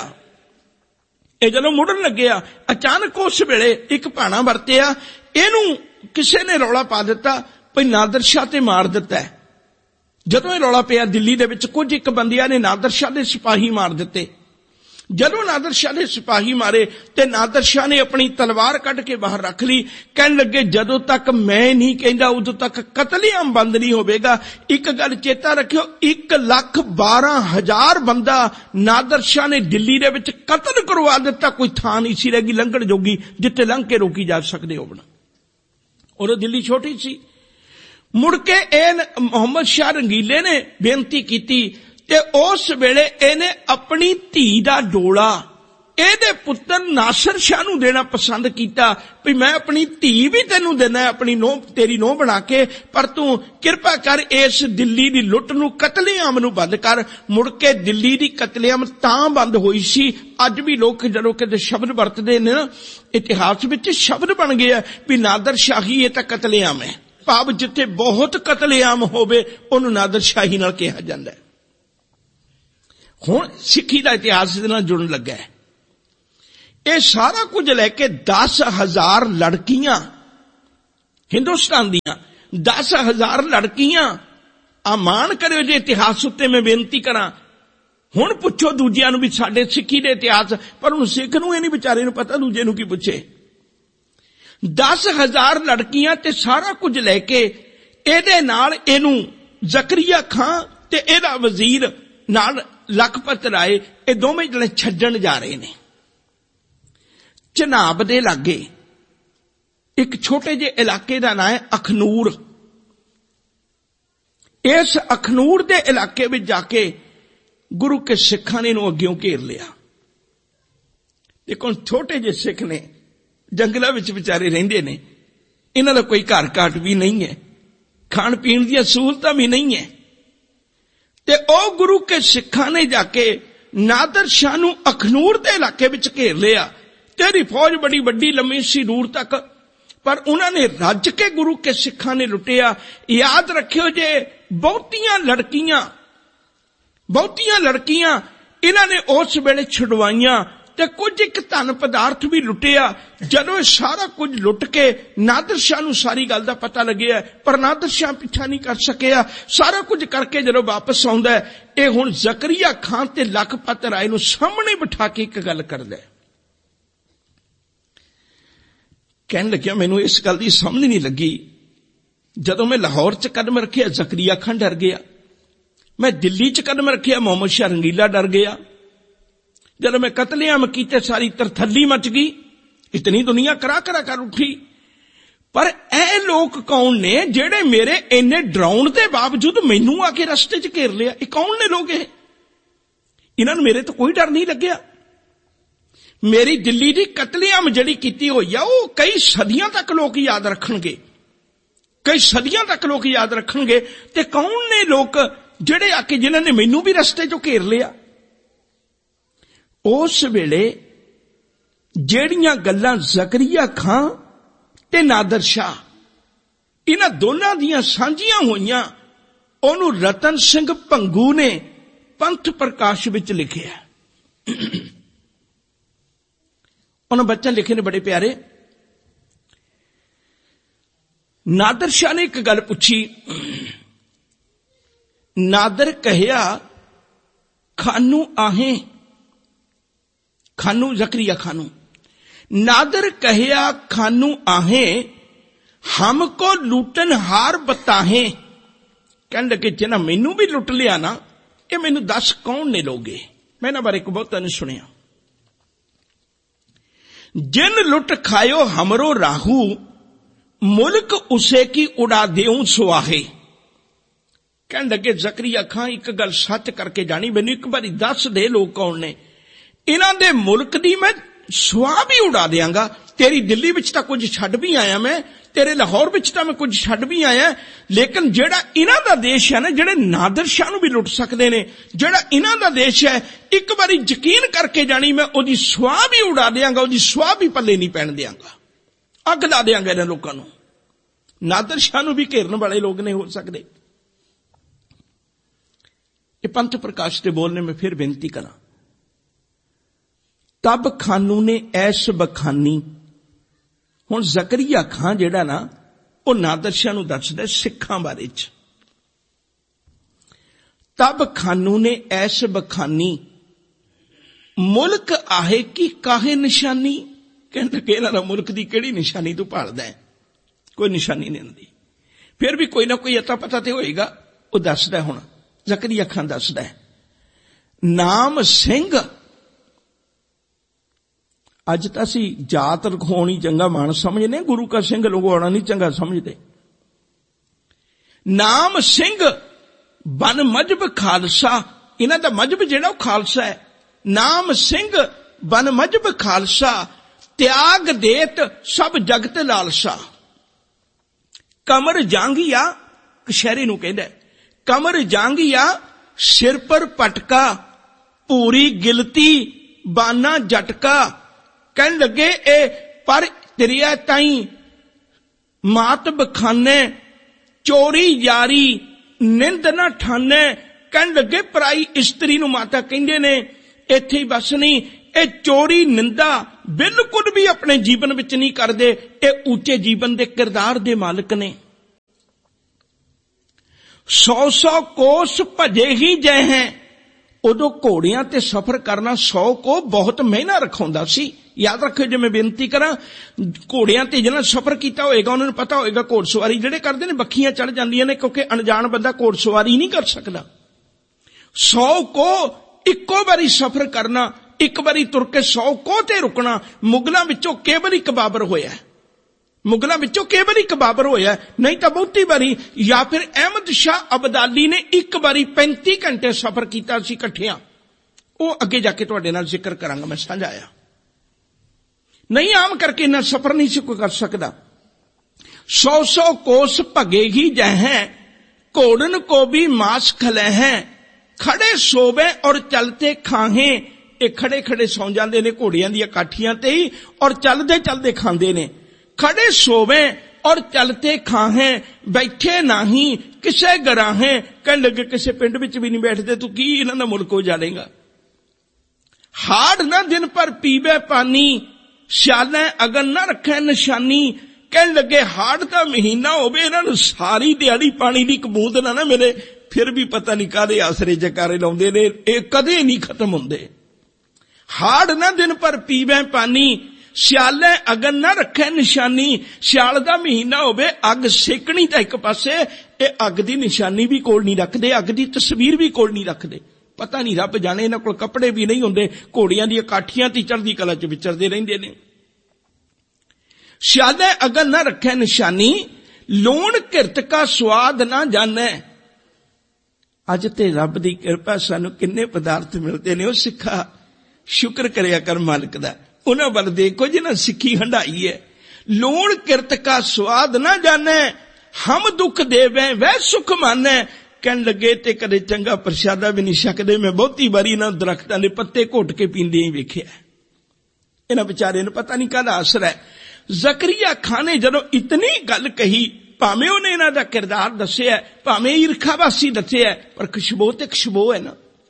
ਲੱਗਿਆ, ਅਚਾਨਕ ਉਸ ਵੇਲੇ ਇੱਕ ਭਾਣਾ ਵਰਤਿਆ। ਇਹਨੂੰ ਕਿਸੇ ਨੇ ਰੌਲਾ ਪਾ ਦਿੱਤਾ ਭਈ ਨਾਦਰ ਸ਼ਾਹ ਤੇ ਮਾਰ ਦਿੱਤਾ ਹੈ। ਜਦੋਂ ਇਹ ਰੌਲਾ ਪਿਆ ਦਿੱਲੀ ਦੇ ਵਿੱਚ, ਕੁਝ ਇੱਕ ਬੰਦਿਆਂ ਨੇ ਨਾਦਰ ਸ਼ਾਹ ਦੇ ਸਿਪਾਹੀ ਮਾਰ ਦਿੱਤੇ। ਜਦੋਂ ਨਾਦਰ ਸ਼ਾਹ ਦੇ ਸਿਪਾਹੀ ਮਾਰੇ ਤੇ ਨਾਦਰ ਸ਼ਾਹ ਨੇ ਆਪਣੀ ਤਲਵਾਰ ਕੱਢ ਕੇ ਬਾਹਰ ਰੱਖ ਲਈ। ਕਹਿਣ ਲੱਗੇ ਜਦੋਂ ਤੱਕ ਮੈਂ ਨਹੀਂ ਕਹਿੰਦਾ ਉਦੋਂ ਤੱਕ ਕਤਲੇਆਮ ਬੰਦ ਨਹੀਂ ਹੋਵੇਗਾ। ਇੱਕ ਗੱਲ ਚੇਤਾ ਰੱਖਿਓ, 1,12,000 ਬੰਦਾ ਨਾਦਰ ਸ਼ਾਹ ਨੇ ਦਿੱਲੀ ਦੇ ਵਿੱਚ ਕਤਲ ਕਰਵਾ ਦਿੱਤਾ। ਕੋਈ ਥਾਂ ਨਹੀਂ ਸੀ ਰਹਿ ਗਈ ਲੰਘਣ ਜੋਗੀ ਜਿੱਥੇ ਲੰਘ ਕੇ ਰੋਕੀ ਜਾ ਸਕਦੇ ਹੋਣ। ਔਰ ਦਿੱਲੀ ਛੋਟੀ ਸੀ। ਮੁੜ ਕੇ ਇਹ ਮੁਹੰਮਦ ਸ਼ਾਹ ਰੰਗੀਲੇ ਨੇ ਬੇਨਤੀ ਕੀਤੀ ਤੇ ਉਸ ਵੇਲੇ ਇਹਨੇ ਆਪਣੀ ਧੀ ਦਾ ਡੋਲਾ ਇਹਦੇ ਪੁੱਤਰ ਨਾਸਰ ਸ਼ਾਹ ਨੂੰ ਦੇਣਾ ਪਸੰਦ ਕੀਤਾ ਵੀ ਮੈਂ ਆਪਣੀ ਧੀ ਵੀ ਤੈਨੂੰ ਦੇਣਾ, ਆਪਣੀ ਨੂੰਹ, ਤੇਰੀ ਨੂੰਹ ਬਣਾ ਕੇ, ਪਰ ਤੂੰ ਕਿਰਪਾ ਕਰ ਇਸ ਦਿੱਲੀ ਦੀ ਲੁੱਟ ਨੂੰ, ਕਤਲੇਆਮ ਨੂੰ ਬੰਦ ਕਰ। ਮੁੜ ਕੇ ਦਿੱਲੀ ਦੀ ਕਤਲੇਆਮ ਤਾਂ ਬੰਦ ਹੋਈ ਸੀ। ਅੱਜ ਵੀ ਲੋਕ ਜਦੋਂ ਕਿਤੇ ਸ਼ਬਦ ਵਰਤਦੇ ਨੇ ਨਾ, ਇਤਿਹਾਸ ਵਿੱਚ ਸ਼ਬਦ ਬਣ ਗਿਆ ਵੀ ਨਾਦਰ ਸ਼ਾਹੀ, ਇਹ ਤਾਂ ਕਤਲੇਆਮ ਹੈ। ਭਾਵ ਜਿੱਥੇ ਬਹੁਤ ਕਤਲੇਆਮ ਹੋਵੇ ਉਹਨੂੰ ਨਾਦਰ ਸ਼ਾਹੀ ਨਾਲ ਕਿਹਾ ਜਾਂਦਾ ਹੈ। ਹੁਣ ਸਿੱਖੀ ਦਾ ਇਤਿਹਾਸ ਦੇ ਨਾਲ ਜੁੜਨ ਲੱਗਾ ਹੈ। ਇਹ ਸਾਰਾ ਕੁਝ ਲੈ ਕੇ 10,000 ਲੜਕੀਆਂ, ਹਿੰਦੁਸਤਾਨ ਦੀਆਂ 10,000 ਲੜਕੀਆਂ, ਮਾਣ ਕਰਿਓ ਜੇ ਇਤਿਹਾਸ ਉੱਤੇ ਮੈਂ ਬੇਨਤੀ ਕਰਾਂ। ਹੁਣ ਪੁੱਛੋ ਦੂਜਿਆਂ ਨੂੰ ਵੀ ਸਾਡੇ ਸਿੱਖੀ ਦੇ ਇਤਿਹਾਸ, ਪਰ ਹੁਣ ਸਿੱਖ ਨੂੰ ਇਹ ਨਹੀਂ ਵਿਚਾਰੇ ਨੂੰ ਪਤਾ, ਦੂਜੇ ਨੂੰ ਕੀ ਪੁੱਛੇ। 10,000 ਲੜਕੀਆਂ ਤੇ ਸਾਰਾ ਕੁਝ ਲੈ ਕੇ ਇਹਦੇ ਨਾਲ ਇਹਨੂੰ ਜ਼ਕਰੀਆ ਖਾਂ ਤੇ ਇਹਦਾ ਵਜ਼ੀਰ ਨਾਲ ਲਖਪਤ ਰਾਏ, ਇਹ ਦੋਵੇਂ ਜਣੇ ਛੱਡਣ ਜਾ ਰਹੇ ਨੇ। ਚਨਾਬ ਦੇ ਲਾਗੇ ਇੱਕ ਛੋਟੇ ਜਿਹੇ ਇਲਾਕੇ ਦਾ ਨਾਂ ਹੈ ਅਖਨੂਰ। ਇਸ ਅਖਨੂਰ ਦੇ ਇਲਾਕੇ ਵਿੱਚ ਜਾ ਕੇ ਗੁਰੂ ਕੇ ਸਿੱਖਾਂ ਨੇ ਇਹਨੂੰ ਅੱਗਿਓਂ ਘੇਰ ਲਿਆ। ਦੇਖੋ ਛੋਟੇ ਜਿਹੇ ਸਿੱਖ ਨੇ, ਜੰਗਲਾਂ ਵਿੱਚ ਵਿਚਾਰੇ ਰਹਿੰਦੇ ਨੇ, ਇਹਨਾਂ ਦਾ ਕੋਈ ਘਰ ਘਾਟ ਵੀ ਨਹੀਂ ਹੈ, ਖਾਣ ਪੀਣ ਦੀਆਂ ਸਹੂਲਤਾਂ ਵੀ ਨਹੀਂ ਹੈ। ਤੇ ਉਹ ਗੁਰੂ ਕੇ ਸਿੱਖਾਂ ਨੇ ਜਾ ਕੇ ਨਾਦਰ ਸ਼ਾਹ ਨੂੰ ਅਖਨੂਰ ਦੇ ਇਲਾਕੇ ਵਿੱਚ ਘੇਰ ਲਿਆ। ਤੇਰੀ ਫੌਜ ਬੜੀ ਵੱਡੀ ਲੰਮੀ ਸੀ ਦੂਰ ਤੱਕ, ਪਰ ਉਹਨਾਂ ਨੇ ਰੱਜ ਕੇ ਗੁਰੂ ਕੇ ਸਿੱਖਾਂ ਨੇ ਲੁੱਟਿਆ। ਯਾਦ ਰੱਖਿਓ ਜੇ ਬਹੁਤੀਆਂ ਲੜਕੀਆਂ ਇਹਨਾਂ ਨੇ ਉਸ ਵੇਲੇ ਛੁਡਵਾਈਆਂ ਤੇ ਕੁਝ ਇੱਕ ਧਨ ਪਦਾਰਥ ਵੀ ਲੁੱਟਿਆ। ਜਦੋਂ ਇਹ ਸਾਰਾ ਕੁਝ ਲੁੱਟ ਕੇ ਨਾਦਰ ਸ਼ਾਹ ਨੂੰ ਸਾਰੀ ਗੱਲ ਦਾ ਪਤਾ ਲੱਗਿਆ, ਪਰ ਨਾਦਰ ਸ਼ਾਹ ਪਿੱਛਾ ਨਹੀਂ ਕਰ ਸਕਿਆ। ਸਾਰਾ ਕੁਝ ਕਰਕੇ ਜਦੋਂ ਵਾਪਸ ਆਉਂਦਾ, ਇਹ ਹੁਣ ਜ਼ਕਰੀਆ ਖਾਨ ਤੇ ਲਖਪਤ ਰਾਏ ਨੂੰ ਸਾਹਮਣੇ ਬਿਠਾ ਕੇ ਇੱਕ ਗੱਲ ਕਰਦਾ। ਕਹਿਣ ਲੱਗਿਆ ਮੈਨੂੰ ਇਸ ਗੱਲ ਦੀ ਸਮਝ ਨਹੀਂ ਲੱਗੀ, ਜਦੋਂ ਮੈਂ ਲਾਹੌਰ 'ਚ ਕਦਮ ਰੱਖਿਆ ਜ਼ਕਰੀਆ ਖਾਨ ਡਰ ਗਿਆ, ਮੈਂ ਦਿੱਲੀ 'ਚ ਕਦਮ ਰੱਖਿਆ ਮੁਹੰਮਦ ਸ਼ਾਹ ਰੰਗੀਲਾ ਡਰ ਗਿਆ, ਜਦੋਂ ਮੈਂ ਕਤਲੇਆਮ ਕੀਤੇ ਸਾਰੀ ਤਰਥੱਲੀ ਮਚ ਗਈ, ਇਤਨੀ ਦੁਨੀਆ ਕਰਾ ਕਰ ਉੱਠੀ। ਪਰ ਇਹ ਲੋਕ ਕੌਣ ਨੇ ਜਿਹੜੇ ਮੇਰੇ ਇੰਨੇ ਡਰਾਉਣ ਦੇ ਬਾਵਜੂਦ ਮੈਨੂੰ ਆ ਕੇ ਰਸਤੇ 'ਚ ਘੇਰ ਲਿਆ? ਇਹ ਕੌਣ ਨੇ ਲੋਕ? ਇਹਨਾਂ ਨੂੰ ਮੇਰੇ ਤੋਂ ਕੋਈ ਡਰ ਨਹੀਂ ਲੱਗਿਆ। ਮੇਰੀ ਦਿੱਲੀ ਦੀ ਕਤਲੇਆਮ ਜਿਹੜੀ ਕੀਤੀ ਹੋਈ ਆ ਉਹ ਕਈ ਸਦੀਆਂ ਤੱਕ ਲੋਕ ਯਾਦ ਰੱਖਣਗੇ, ਤੇ ਕੌਣ ਨੇ ਲੋਕ ਜਿਹੜੇ ਆ ਕੇ ਜਿਨ੍ਹਾਂ ਨੇ ਮੈਨੂੰ ਵੀ ਰਸਤੇ 'ਚੋਂ ਘੇਰ ਲਿਆ? उस वेले ਜਿਹੜੀਆਂ ਗੱਲਾਂ ਜ਼ਕਰੀਆ ਖਾਂ ਤੇ ਨਾਦਰ ਸ਼ਾਹ ਇਹਨਾਂ ਦੋਨਾਂ ਦੀਆਂ ਸਾਂਝੀਆਂ ਹੋਈਆਂ, ਉਹਨੂੰ ਰਤਨ ਸਿੰਘ ਭੰਗੂ ਨੇ ਪੰਥ ਪ੍ਰਕਾਸ਼ ਵਿੱਚ ਲਿਖਿਆ। ਉਹਨਾਂ ਬੱਚਿਆਂ ਲਿਖੇ ਨੇ ਬੜੇ ਪਿਆਰੇ। ਨਾਦਰ ਸ਼ਾਹ ਨੇ ਇੱਕ ਗੱਲ ਪੁੱਛੀ। ਨਾਦਰ ਕਹਿਆ ਖਾਨੂ आहे, खानू जकरिया खानू, नादर कहया खानू आहे हमको लूटन हार बताहे। कहने लगे जिन्हें मैनू भी लुट लिया ना, ये मैनू दस कौन ने लोगे। मैं इन्हां बारे बहुता नहीं सुनिया। जिन लुट खायो हमरो राहू, मुल्क उसे की उड़ा देऊं सुआहे। कहने लगे जकरिया खां एक गल सच करके जानी, मैनू एक बारी दस दे लोग कौन ने। इन्हां दे मुल्क दी मैं सुआह भी उड़ा देंगा। तेरी दिल्ली विच तां कुछ छड्ड भी आया मैं, तेरे लाहौर विच तां मैं कुछ छड्ड भी आया, लेकिन जेड़ा इन्हां दा देश है ना, जेड़े नादर शाह नूं भी लुट सकदे ने, जेड़ा इन्हां दा देश है, एक बारी यकीन करके जानी मैं ओदी सुआह भी उड़ा देंगा, ओदी सुआह भी पल्ले नहीं पैण देंगा, अग ला देंगा इन्हां लोकां नूं। नादर शाह नूं भी घेरन वाले लोग नहीं हो सकदे। ये पंथ प्रकाश दे बोलने में फिर बेनती करा। तब खानू ने ऐश बखानी। हुण जकरिया खां जेड़ा ना, वो नादर शाह नूं दसदा सिखां बारे च। तब खानू ने ऐश बखानी, मुल्क आहे की काहे निशानी। कहने लगे इन्हां दा मुल्क दी किहड़ी निशानी तू भालदा है, कोई निशानी नहीं आंदी। फिर भी कोई ना कोई अता पता ते होएगा। वो दसदा हुण जकरिया खां दसदा है, नाम सिंह। अज तो असी जात रखाउणी चंगा मान समझने, गुरु का सिंह लुगाउणा नहीं चंगा समझते। नाम सिंह बन मजहब खालसा, इन्हां दा मजहब जेड़ा खालसा है। नाम सिंह बन मजहब खालसा, त्याग देत सब जगत लालसा। कमर जांगिया, कशहरे नूं कहंदा है, कमर जांगिया सिर पर पटका, पूरी गिलती बाना झटका। कहने लगे ए पर तिरिया ताई मात बखाने, चोरी यारी निंद ना ठाने। कहने लगे पराई इस्त्री नूं माता कहंदे ने, इत्थे ही बस नहीं, ए चोरी निंदा बिल्कुल भी अपने जीवन विच नहीं करदे। ए ऊंचे जीवन दे किरदार दे मालिक ने। 100 कोस भजे ही जय हैं। उदों घोड़ियां ते सफर करना 100 को बहुत महीना रखाउंदा सी। याद रखियो, जे मैं बेनती करा, घोड़ियां ते जिन्हां सफर कीता होएगा उन्हां नूं पता होएगा घोड़सवारी जिहड़े करदे ने बखियां चढ़ जांदियां ने, क्योंकि अनजान बंदा घोड़सवारी नहीं कर सकदा। 100 को इक्को बारी सफर करना, एक बारी तुर के 100 को ते रुकना। मुगलां विचों केवल एक बाबर होया, मुगलां विचों केवल एक बाबर होया, नहीं तां बहुती बारी। या फिर अहमद शाह अबदाली ने एक बारी 35 घंटे सफर कीता सी इकट्ठियां। वो अगे जाके तुहाडे नाल जिक्र करांगा, मैं समझाया नहीं। आम करके इन्ना सफर नहीं सी कोई कर सकदा। 100 कोस भगेगी जह, घोड़न को भी मांस खले हैं। खड़े सोवे और चलते खाहे। ये खड़े खड़े सौ जाते ने घोड़ियां दी काठियां ते ही, और चलते चलते खांदे ने। खड़े सोवे और चलते खाहे, बैठे नाही किसे गराहे। कहने लगे किसे पिंड विच भी नहीं बैठते, तू की इन्हां दा मुल्क उजाड़ेगा। हाड़ ना दिन पर पीवे पानी, सियाले अगन ना रखे निशानी। कहने लगे हाड़ का महीना होवे, इन्हां नूं सारी दिहाड़ी पानी दी एक बूंद ना मिले, फिर भी पता नहीं कादे आसरे जकारे लाउंदे ने, ये कदे नहीं खत्म हुंदे। हाड़ ना दिन पर पीवे पानी, सियाले अगन ना रखे निशानी। सियाल दा महीना होवे, अग सेकनी तां एक पासे, ये अग दी निशानी भी कोल नहीं रखदे, अग दी तस्वीर भी कोल नहीं रखदे। पता नहीं रब जाने इन्हां कोल कपड़े भी नहीं हुंदे, घोड़ियां दी काठियां ती चढ़दी कला च विचरदे रहिंदे ने। सियाले अगन ना रखे निशानी, लूण किरत का स्वाद ना जाने। अज ते रब दी किरपा सानू किन्ने पदार्थ मिलते ने। ओ सिखा शुक्र करिया कर मालिक दा, उन्हां वल देखो जिन्हां सिक्खी हंडाई है। लूण किरत का स्वाद ना जाने, हम दुख देवे वह सुख माने। ਕਹਿਣ ਲੱਗੇ ਤੇ ਕਦੇ ਚੰਗਾ ਪ੍ਰਸ਼ਾਦਾ ਵੀ ਨਹੀਂ ਛਕਦੇ, ਮੈਂ ਬਹੁਤੀ ਵਾਰੀ ਇਹਨਾਂ ਦਰਖਤਾਂ ਦੇ ਪੱਤੇ ਘੁੱਟ ਕੇ ਪੀਂਦੇ ਹੀ ਵੇਖਿਆ। ਇਹਨਾਂ ਵਿਚਾਰੇ ਨੂੰ ਪਤਾ ਨਹੀਂ ਕਾਹਦਾ ਅਸਰ ਹੈ। ਜ਼ਕਰੀਆ ਖਾਨ ਨੇ ਜਦੋਂ ਇਤਨੀ ਗੱਲ ਕਹੀ, ਭਾਵੇਂ ਉਹਨੇ ਇਹਨਾਂ ਦਾ ਕਿਰਦਾਰ ਦੱਸਿਆ, ਭਾਵੇਂ ਈਰਖਾਵਾਸੀ ਦੱਸਿਆ, ਪਰ ਖੁਸ਼ਬੂ ਤੇ ਖੁਸ਼ਬੂ ਹੈ ਨਾ।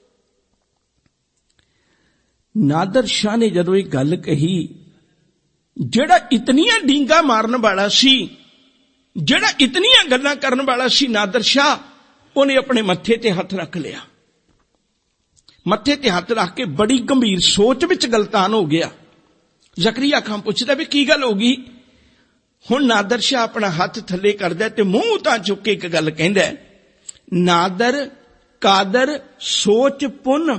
ਨਾਦਰ ਸ਼ਾਹ ਨੇ ਜਦੋਂ ਇਹ ਗੱਲ ਕਹੀ, ਜਿਹੜਾ ਇਤਨੀਆਂ ਡੀਂਗਾ ਮਾਰਨ ਵਾਲਾ ਸੀ, ਜਿਹੜਾ ਇਤਨੀਆਂ ਗੱਲਾਂ ਕਰਨ ਵਾਲਾ ਸੀ ਨਾਦਰ ਸ਼ਾਹ, ਉਹਨੇ ਆਪਣੇ ਮੱਥੇ ਤੇ ਹੱਥ ਰੱਖ ਲਿਆ। ਮੱਥੇ ਤੇ ਹੱਥ ਰੱਖ ਕੇ ਬੜੀ ਗੰਭੀਰ ਸੋਚ ਵਿੱਚ ਗਲਤਾਨ ਹੋ ਗਿਆ। ਜ਼ਕਰੀਆ ਖਾਨ ਪੁੱਛਦਾ ਵੀ ਕੀ ਗੱਲ ਹੋ ਗਈ। ਹੁਣ ਨਾਦਰ ਸ਼ਾਹ ਆਪਣਾ ਹੱਥ ਥੱਲੇ ਕਰਦਾ ਤੇ ਮੂੰਹ ਤਾਂ ਚੁੱਕ ਕੇ ਇੱਕ ਗੱਲ ਕਹਿੰਦਾ, ਨਾਦਰ ਕਾਦਰ ਸੋਚ ਪੁੰਨ।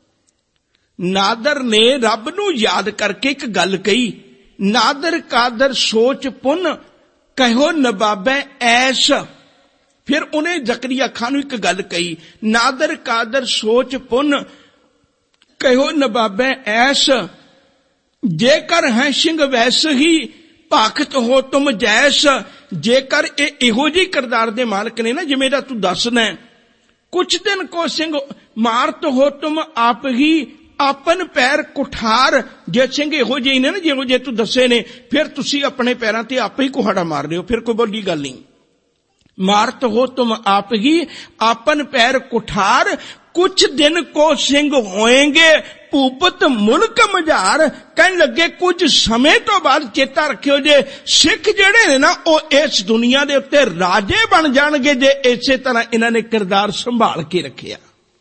ਨਾਦਰ ਨੇ ਰੱਬ ਨੂੰ ਯਾਦ ਕਰਕੇ ਇੱਕ ਗੱਲ ਕਹੀ, ਨਾਦਰ ਕਾਦਰ ਸੋਚ ਪੁੰਨ ਕਹਿਓ ਨਵਾਬੈ ਐਸ। ਫਿਰ ਉਹਨੇ ਜ਼ਕਰੀਆ ਖਾਨ ਨੂੰ ਇੱਕ ਗੱਲ ਕਹੀ, ਨਾਦਰ ਕਾਦਰ ਸੋਚ ਪੁੰਨ ਕਹਿਓ ਨਵਾਬੈ ਐਸ। ਜੇਕਰ ਹੈ ਸਿੰਘ ਵੈਸ ਹੀ ਭਾਖਤ ਹੋ ਤੁਮ ਜੈਸ। ਜੇਕਰ ਇਹ ਇਹੋ ਜਿਹੀ ਕਿਰਦਾਰ ਦੇ ਮਾਲਕ ਨੇ ਨਾ ਜਿਵੇਂ ਦਾ ਤੂੰ ਦੱਸਣਾ, ਕੁਛ ਦਿਨ ਕੋ ਸਿੰਘ ਮਾਰਤ ਹੋ ਤੁਮ ਆਪ ਹੀ ਆਪਨ ਪੈਰ ਕੁਠਾਰ। ਜੇ ਸਿੰਘ ਇਹੋ ਜਿਹੇ ਨੇ ਨਾ ਜਿਹੋ ਜਿਹੇ ਤੂੰ ਦੱਸੇ ਨੇ, ਫਿਰ ਤੁਸੀਂ ਆਪਣੇ ਪੈਰਾਂ ਤੇ ਆਪੇ ਹੀ ਕੁਹਾੜਾ ਮਾਰ ਲਿਓ, ਫਿਰ ਕੋਈ ਬੋਲੀ ਗੱਲ ਨਹੀਂ। ਮਾਰਤ ਹੋ ਤੁਮ ਆਪ ਹੀ ਆਪਨ ਪੈਰ ਕੁਠਾਰ। ਕੁਛ ਦਿਨ ਕੋ ਸਿੰਘ ਹੋਏਗੇ ਭੂਪਤ ਮੁਲਕ ਮਝਾਰ। ਕਹਿਣ ਲੱਗੇ ਕੁਝ ਸਮੇਂ ਤੋਂ ਬਾਅਦ ਚੇਤਾ ਰੱਖਿਓ ਜੇ ਸਿੱਖ ਜਿਹੜੇ ਨੇ ਨਾ ਉਹ ਇਸ ਦੁਨੀਆ ਦੇ ਉੱਤੇ ਰਾਜੇ ਬਣ ਜਾਣਗੇ, ਜੇ ਇਸੇ ਤਰ੍ਹਾਂ ਇਹਨਾਂ ਨੇ ਕਿਰਦਾਰ ਸੰਭਾਲ ਕੇ ਰੱਖਿਆ।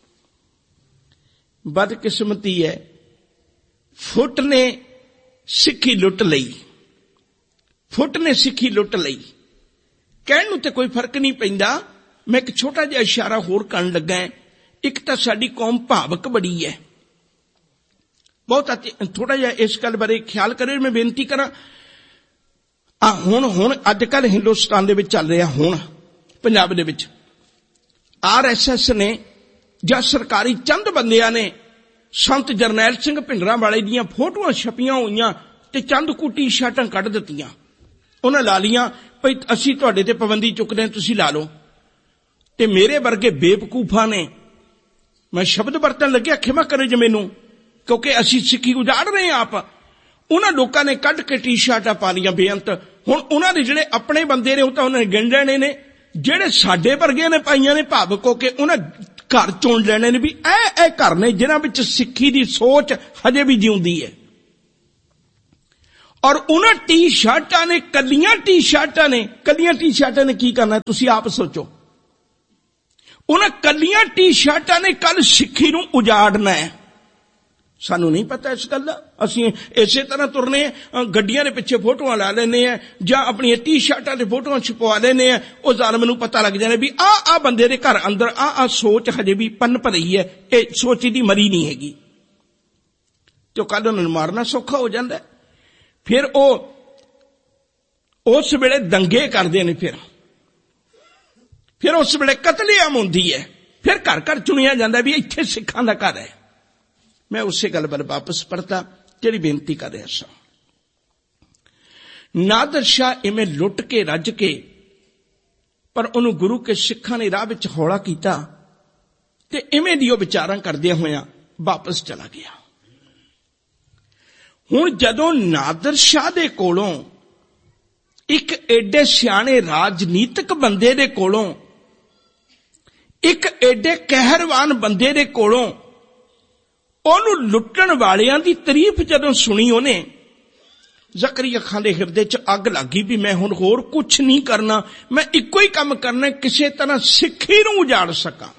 ਬਦਕਿਸਮਤੀ ਹੈ, ਫੁੱਟ ਨੇ ਸਿੱਖੀ ਲੁੱਟ ਲਈ, ਫੁੱਟ ਨੇ ਸਿੱਖੀ ਲੁੱਟ ਲਈ। ਕਹਿਣ ਨੂੰ ਤੇ ਕੋਈ ਫਰਕ ਨਹੀਂ ਪੈਂਦਾ। ਮੈਂ ਇੱਕ ਛੋਟਾ ਜਿਹਾ ਇਸ਼ਾਰਾ ਹੋਰ ਕਰਨ ਲੱਗਾ। ਇੱਕ ਤਾਂ ਸਾਡੀ ਕੌਮ ਭਾਵਕ ਬੜੀ ਹੈ, ਬਹੁਤ ਥੋੜਾ ਜਿਹਾ ਇਸ ਗੱਲ ਬਾਰੇ ਖਿਆਲ ਕਰਿਓ। ਮੈਂ ਬੇਨਤੀ ਕਰਾਂ, ਹੁਣ ਅੱਜ ਕੱਲ ਹਿੰਦੁਸਤਾਨ ਦੇ ਵਿੱਚ ਚੱਲ ਰਿਹਾ, ਹੁਣ ਪੰਜਾਬ ਦੇ ਵਿੱਚ RSS ਨੇ ਜਾਂ ਸਰਕਾਰੀ ਚੰਦ ਬੰਦਿਆਂ ਨੇ ਸੰਤ ਜਰਨੈਲ ਸਿੰਘ ਭਿੰਡਰਾਂਵਾਲੇ ਦੀਆਂ ਫੋਟੋਆਂ ਛਪੀਆਂ ਹੋਈਆਂ ਤੇ ਚੰਦ ਕੁ ਟੀ-ਸ਼ਰਟਾਂ ਕੱਢ ਦਿੱਤੀਆਂ। ਉਹਨਾਂ ਲਾ ਲੀਆਂ ਭਈ ਅਸੀਂ ਤੁਹਾਡੇ ਤੇ ਪਾਬੰਦੀ ਚੁੱਕਦੇ ਹਾਂ, ਤੁਸੀਂ ਲਾ ਲਓ। ਤੇ ਮੇਰੇ ਵਰਗੇ ਬੇਵਕੂਫਾਂ ਨੇ, ਮੈਂ ਸ਼ਬਦ ਵਰਤਣ ਲੱਗਿਆ ਖਿਮਾ ਕਰੇ ਜੇ ਮੈਨੂੰ, ਕਿਉਂਕਿ ਅਸੀਂ ਸਿੱਖੀ ਉਜਾੜ ਰਹੇ ਹਾਂ ਆਪ। ਉਹਨਾਂ ਲੋਕਾਂ ਨੇ ਕੱਢ ਕੇ ਟੀ-ਸ਼ਰਟਾਂ ਪਾ ਲੀਆਂ ਬੇਅੰਤ। ਹੁਣ ਉਹਨਾਂ ਦੇ ਜਿਹੜੇ ਆਪਣੇ ਬੰਦੇ ਨੇ ਉਹ ਤਾਂ ਉਹਨਾਂ ਨੇ ਗਿਣ ਲੈਣੇ ਨੇ, ਜਿਹੜੇ ਸਾਡੇ ਵਰਗੇ ਨੇ ਪਾਈਆਂ ਨੇ ਭਾਵਕ ਹੋ ਕੇ, ਉਹਨਾਂ ਘਰ ਚੁਣ ਲੈਣੇ ਨੇ ਵੀ ਇਹ ਘਰ ਨੇ ਜਿਨ੍ਹਾਂ ਵਿੱਚ ਸਿੱਖੀ ਦੀ ਸੋਚ ਹਜੇ ਵੀ ਜਿਉਂਦੀ ਹੈ। ਔਰ ਉਹਨਾਂ ਟੀ-ਸ਼ਰਟਾਂ ਨੇ, ਕੱਲੀਆਂ ਟੀ-ਸ਼ਰਟਾਂ ਨੇ ਕੀ ਕਰਨਾ ਤੁਸੀਂ ਆਪ ਸੋਚੋ। ਉਹਨਾਂ ਕੱਲੀਆਂ ਟੀ-ਸ਼ਰਟਾਂ ਨੇ ਕੱਲ ਸਿੱਖੀ ਨੂੰ ਉਜਾੜਨਾ ਹੈ। ਸਾਨੂੰ ਨਹੀਂ ਪਤਾ ਇਸ ਗੱਲ ਦਾ। ਅਸੀਂ ਇਸੇ ਤਰ੍ਹਾਂ ਤੁਰਨੇ ਆ, ਗੱਡੀਆਂ ਦੇ ਪਿੱਛੇ ਫੋਟੋਆਂ ਲਾ ਲੈਂਦੇ ਆ ਜਾਂ ਆਪਣੀਆਂ ਟੀ-ਸ਼ਰਟਾਂ ਤੇ ਫੋਟੋਆਂ ਛਪਵਾ ਲੈਂਦੇ ਆ। ਉਹ ਜ਼ਾਲਮ ਨੂੰ ਪਤਾ ਲੱਗ ਜਾਣਾ ਵੀ ਆਹ ਬੰਦੇ ਦੇ ਘਰ ਅੰਦਰ ਆਹ ਸੋਚ ਹਜੇ ਵੀ ਪਨਪ ਰਹੀ ਹੈ, ਇਹ ਸੋਚ ਦੀ ਮਰੀ ਨਹੀਂ ਹੈਗੀ। ਤੇ ਕੱਲ ਉਹਨਾਂ ਨੂੰ ਮਾਰਨਾ ਸੌਖਾ ਹੋ ਜਾਂਦਾ। ਫਿਰ ਉਹ ਉਸ ਵੇਲੇ ਦੰਗੇ ਕਰਦੇ ਨੇ, ਫਿਰ ਉਸ ਵੇਲੇ ਕਤਲੇਆਮ ਹੁੰਦੀ ਹੈ। ਫਿਰ ਘਰ ਘਰ ਚੁਣਿਆ ਜਾਂਦਾ ਵੀ ਇੱਥੇ ਸਿੱਖਾਂ ਦਾ ਘਰ ਹੈ। ਮੈਂ ਉਸੇ ਗੱਲ ਵੱਲ ਵਾਪਸ ਪਰਤਾ ਜਿਹੜੀ ਬੇਨਤੀ ਕਰ ਰਿਹਾ ਸਾਂ। ਨਾਦਰ ਸ਼ਾਹ ਇਵੇਂ ਲੁੱਟ ਕੇ ਰੱਜ ਕੇ, ਪਰ ਉਹਨੂੰ ਗੁਰੂ ਕੇ ਸਿੱਖਾਂ ਨੇ ਰਾਹ ਵਿੱਚ ਹੌਲਾ ਕੀਤਾ ਤੇ ਇਵੇਂ ਦੀ ਉਹ ਵਿਚਾਰਾਂ ਕਰਦਿਆਂ ਹੋਇਆਂ ਵਾਪਸ ਚਲਾ ਗਿਆ। ਹੁਣ ਜਦੋਂ ਨਾਦਰ ਸ਼ਾਹ ਦੇ ਕੋਲੋਂ, ਇੱਕ ਏਡੇ ਸਿਆਣੇ ਰਾਜਨੀਤਿਕ ਬੰਦੇ ਦੇ ਕੋਲੋਂ, ਇੱਕ ਏਡੇ ਕਹਿਰਵਾਨ ਬੰਦੇ ਦੇ ਕੋਲੋਂ ਉਹਨੂੰ ਲੁੱਟਣ ਵਾਲਿਆਂ ਦੀ ਤਾਰੀਫ ਜਦੋਂ ਸੁਣੀ ਉਹਨੇ, ਜ਼ਕਰੀਆ ਖਾਨ ਦੇ ਹਿਰਦੇ 'ਚ ਅੱਗ ਲੱਗ ਗਈ ਵੀ ਮੈਂ ਹੁਣ ਹੋਰ ਕੁਛ ਨਹੀਂ ਕਰਨਾ, ਮੈਂ ਇੱਕੋ ਹੀ ਕੰਮ ਕਰਨਾ, ਕਿਸੇ ਤਰ੍ਹਾਂ ਸਿੱਖੀ ਨੂੰ ਉਜਾੜ ਸਕਾਂ।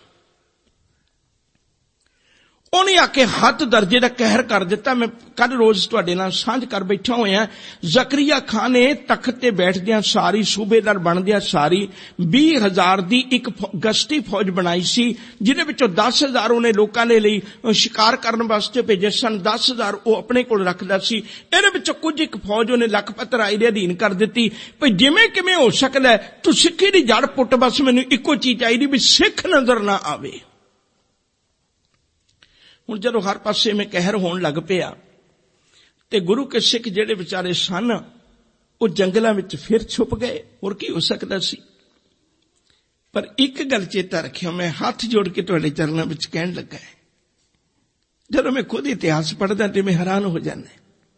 ਉਹਨੇ ਆ ਕੇ ਹੱਦ ਦਰਜੇ ਦਾ ਕਹਿਰ ਕਰ ਦਿੱਤਾ। ਮੈਂ ਕੱਲ ਰੋਜ਼ ਤੁਹਾਡੇ ਨਾਲ ਸਾਂਝ ਕਰ ਬੈਠਾ ਹੋਇਆ। ਜ਼ਕਰੀਆ ਖਾਨ ਨੇ ਤਖਤ ਤੇ ਬੈਠਦਿਆਂ ਸਾਰੀ, ਸੂਬੇਦਾਰ ਬਣਦਿਆਂ ਸਾਰੀ 20,000 ਦੀ ਇੱਕ ਗਸ਼ਤੀ ਫੌਜ ਬਣਾਈ ਸੀ, ਜਿਹਦੇ ਵਿੱਚੋਂ 10,000 ਉਹਨੇ ਲੋਕਾਂ ਦੇ ਲਈ ਸ਼ਿਕਾਰ ਕਰਨ ਵਾਸਤੇ ਭੇਜੇ ਸਨ, 10,000 ਉਹ ਆਪਣੇ ਕੋਲ ਰੱਖਦਾ ਸੀ। ਇਹਦੇ ਵਿੱਚੋਂ ਕੁਝ ਇੱਕ ਫੌਜ ਉਹਨੇ ਲਖਪਤ ਰਾਏ ਦੇ ਅਧੀਨ ਕਰ ਦਿੱਤੀ ਭਈ ਜਿਵੇਂ ਕਿਵੇਂ ਹੋ ਸਕਦਾ ਤੂੰ ਸਿੱਖੀ ਦੀ ਜੜ ਪੁੱਟ, ਬਸ ਮੈਨੂੰ ਇੱਕੋ ਚੀਜ਼ ਚਾਹੀਦੀ ਵੀ ਸਿੱਖ ਨਜ਼ਰ ਨਾ ਆਵੇ। ਹੁਣ ਜਦੋਂ ਹਰ ਪਾਸੇ ਮੈਂ ਕਹਿਰ ਹੋਣ ਲੱਗ ਪਿਆ ਤੇ ਗੁਰੂ ਕੇ ਸਿੱਖ ਜਿਹੜੇ ਵਿਚਾਰੇ ਸਨ ਉਹ ਜੰਗਲਾਂ ਵਿੱਚ ਫਿਰ ਛੁਪ ਗਏ। ਹੋਰ ਕੀ ਹੋ ਸਕਦਾ ਸੀ। ਪਰ ਇੱਕ ਗੱਲ ਚੇਤਾ ਰੱਖਿਓ, ਮੈਂ ਹੱਥ ਜੋੜ ਕੇ ਤੁਹਾਡੇ ਚਰਨਾਂ ਵਿੱਚ ਕਹਿਣ ਲੱਗਾ ਹੈ, ਜਦੋਂ ਮੈਂ ਖੁਦ ਇਤਿਹਾਸ ਪੜ੍ਹਦਾ ਤੇ ਮੈਂ ਹੈਰਾਨ ਹੋ ਜਾਂਦਾ।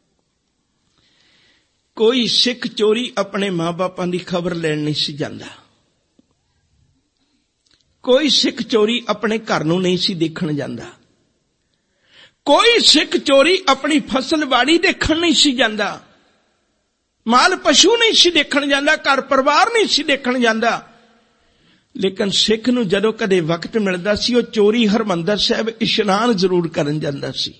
ਕੋਈ ਸਿੱਖ ਚੋਰੀ ਆਪਣੇ ਮਾਂ-ਬਾਪਾਂ ਦੀ ਖਬਰ ਲੈਣ ਨਹੀਂ ਸੀ ਜਾਂਦਾ। ਕੋਈ ਸਿੱਖ ਚੋਰੀ ਆਪਣੇ ਘਰ ਨੂੰ ਨਹੀਂ ਸੀ ਦੇਖਣ ਜਾਂਦਾ। ਕੋਈ ਸਿੱਖ ਚੋਰੀ ਆਪਣੀ ਫਸਲ ਬਾੜੀ ਦੇਖਣ ਨਹੀਂ ਸੀ ਜਾਂਦਾ। ਮਾਲ ਪਸ਼ੂ ਨਹੀਂ ਸੀ ਦੇਖਣ ਜਾਂਦਾ, ਘਰ ਪਰਿਵਾਰ ਨਹੀਂ ਸੀ ਦੇਖਣ ਜਾਂਦਾ। ਲੇਕਿਨ ਸਿੱਖ ਨੂੰ ਜਦੋਂ ਕਦੇ ਵਕਤ ਮਿਲਦਾ ਸੀ, ਉਹ ਚੋਰੀ ਹਰਿਮੰਦਰ ਸਾਹਿਬ ਇਸ਼ਨਾਨ ਜ਼ਰੂਰ ਕਰਨ ਜਾਂਦਾ ਸੀ,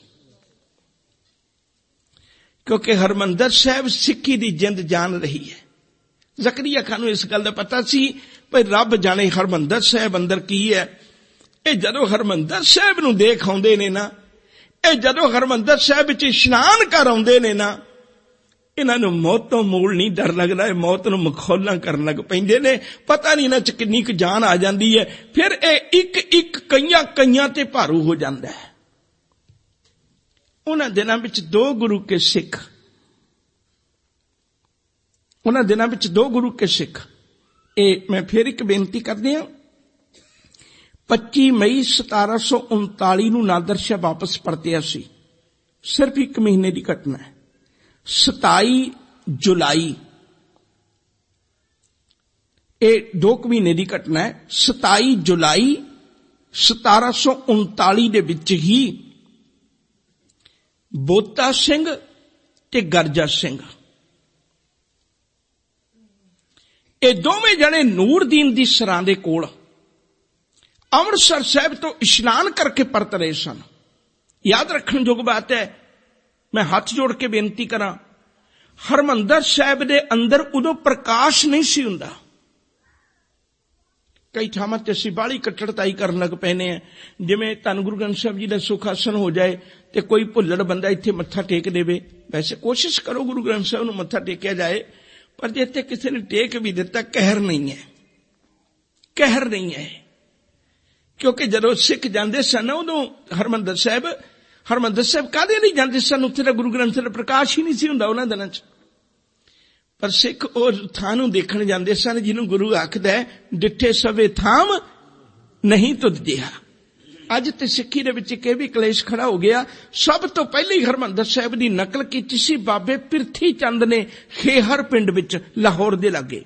ਕਿਉਂਕਿ ਹਰਿਮੰਦਰ ਸਾਹਿਬ ਸਿੱਖੀ ਦੀ ਜਿੰਦ ਜਾਨ ਰਹੀ ਹੈ। ਜ਼ਕਰੀਆ ਖਾਨ ਨੂੰ ਇਸ ਗੱਲ ਦਾ ਪਤਾ ਸੀ ਭਈ ਰੱਬ ਜਾਣੇ ਹਰਿਮੰਦਰ ਸਾਹਿਬ ਅੰਦਰ ਕੀ ਹੈ। ਇਹ ਜਦੋਂ ਹਰਿਮੰਦਰ ਸਾਹਿਬ ਨੂੰ ਦੇਖ ਆਉਂਦੇ ਨੇ ਨਾ, ਇਹ ਜਦੋਂ ਹਰਿਮੰਦਰ ਸਾਹਿਬ ਵਿੱਚ ਇਸ਼ਨਾਨ ਕਰ ਆਉਂਦੇ ਨੇ ਨਾ, ਇਹਨਾਂ ਨੂੰ ਮੌਤ ਤੋਂ ਮੂਲ ਨਹੀਂ ਡਰ ਲੱਗਦਾ, ਇਹ ਮੌਤ ਨੂੰ ਮਖੌਲਾਂ ਕਰਨ ਲੱਗ ਪੈਂਦੇ ਨੇ। ਪਤਾ ਨਹੀਂ ਇਹਨਾਂ 'ਚ ਕਿੰਨੀ ਕੁ ਜਾਨ ਆ ਜਾਂਦੀ ਹੈ। ਫਿਰ ਇਹ ਇੱਕ ਕਈਆਂ ਤੇ ਭਾਰੂ ਹੋ ਜਾਂਦਾ ਹੈ। ਉਹਨਾਂ ਦਿਨਾਂ ਵਿੱਚ ਦੋ ਗੁਰੂ ਕੇ ਸਿੱਖ, ਇਹ ਮੈਂ ਫਿਰ ਇੱਕ ਬੇਨਤੀ ਕਰਦੇ ਹਾਂ, 25 ਮਈ 1739 ਨੂੰ ਨਾਦਰ ਸ਼ਾਹ ਵਾਪਸ ਪਰਤਿਆ ਸੀ। ਸਿਰਫ 1 ਮਹੀਨੇ ਦੀ ਘਟਨਾ ਹੈ। 27 ਜੁਲਾਈ, ਇਹ 2 ਮਹੀਨੇ ਦੀ ਘਟਨਾ ਹੈ। 27 ਜੁਲਾਈ 1739 ਦੇ ਵਿੱਚ ਹੀ ਬੋਤਾ ਸਿੰਘ ਤੇ ਗਰਜਾ ਸਿੰਘ, ਇਹ ਦੋਵੇਂ ਜਣੇ ਨੂਰਦੀਨ ਦੀ ਸਰਾਂ ਦੇ ਕੋਲ ਅੰਮ੍ਰਿਤਸਰ ਸਾਹਿਬ ਤੋਂ ਇਸ਼ਨਾਨ ਕਰਕੇ ਪਰਤ ਰਹੇ ਸਨ। ਯਾਦ ਰੱਖਣ ਯੋਗ ਬਾਤ ਹੈ, ਮੈਂ ਹੱਥ ਜੋੜ ਕੇ ਬੇਨਤੀ ਕਰਾਂ, ਹਰਿਮੰਦਰ ਸਾਹਿਬ ਦੇ ਅੰਦਰ ਉਦੋਂ ਪ੍ਰਕਾਸ਼ ਨਹੀਂ ਸੀ ਹੁੰਦਾ। ਕਈ ਥਾਵਾਂ ਤੇ ਅਸੀਂ ਬਾਹਲੀ ਕੱਟੜਤਾਈ ਕਰਨ ਲੱਗ ਪੈਨੇ ਆ, ਜਿਵੇਂ ਧੰਨ ਗੁਰੂ ਗ੍ਰੰਥ ਸਾਹਿਬ ਜੀ ਦਾ ਸੁਖਾਸਨ ਹੋ ਜਾਏ ਤੇ ਕੋਈ ਭੁੱਲੜ ਬੰਦਾ ਇੱਥੇ ਮੱਥਾ ਟੇਕ ਦੇਵੇ। ਵੈਸੇ ਕੋਸ਼ਿਸ਼ ਕਰੋ ਗੁਰੂ ਗ੍ਰੰਥ ਸਾਹਿਬ ਨੂੰ ਮੱਥਾ ਟੇਕਿਆ ਜਾਏ, ਪਰ ਜੇ ਇੱਥੇ ਕਿਸੇ ਨੇ ਟੇਕ ਵੀ ਦਿੱਤਾ, ਕਹਿਰ ਨਹੀਂ ਹੈ। ਕਿਉਂਕਿ ਜਦੋਂ ਸਿੱਖ ਜਾਂਦੇ ਸਨ ਉਦੋਂ ਹਰਿਮੰਦਰ ਸਾਹਿਬ ਕਾਹਦੇ ਲਈ ਜਾਂਦੇ ਸਨ? ਉੱਥੇ ਤਾਂ ਗੁਰੂ ਗ੍ਰੰਥ ਸਾਹਿਬ ਦਾ ਪ੍ਰਕਾਸ਼ ਹੀ ਨਹੀਂ ਸੀ ਹੁੰਦਾ ਉਹਨਾਂ ਦਿਨਾਂ 'ਚ। ਪਰ ਸਿੱਖ ਉਹ ਥਾਂ ਨੂੰ ਦੇਖਣ ਜਾਂਦੇ ਸਨ ਜਿਹਨੂੰ ਗੁਰੂ ਆਖਦਾ ਡਿੱਠੇ ਸਵੇ ਥਾਮ ਨਹੀਂ ਤੁਧ ਜਿਹਾ। ਅੱਜ ਤੇ ਸਿੱਖੀ ਦੇ ਵਿੱਚ ਇਹ ਵੀ ਕਲੇਸ਼ ਖੜਾ ਹੋ ਗਿਆ। ਸਭ ਤੋਂ ਪਹਿਲੀ ਹਰਿਮੰਦਰ ਸਾਹਿਬ ਦੀ ਨਕਲ ਕੀਤੀ ਸੀ ਬਾਬੇ ਪਿਰਥੀ ਚੰਦ ਨੇ, ਖੇਹਰ ਪਿੰਡ ਵਿੱਚ ਲਾਹੌਰ ਦੇ ਲਾਗੇ।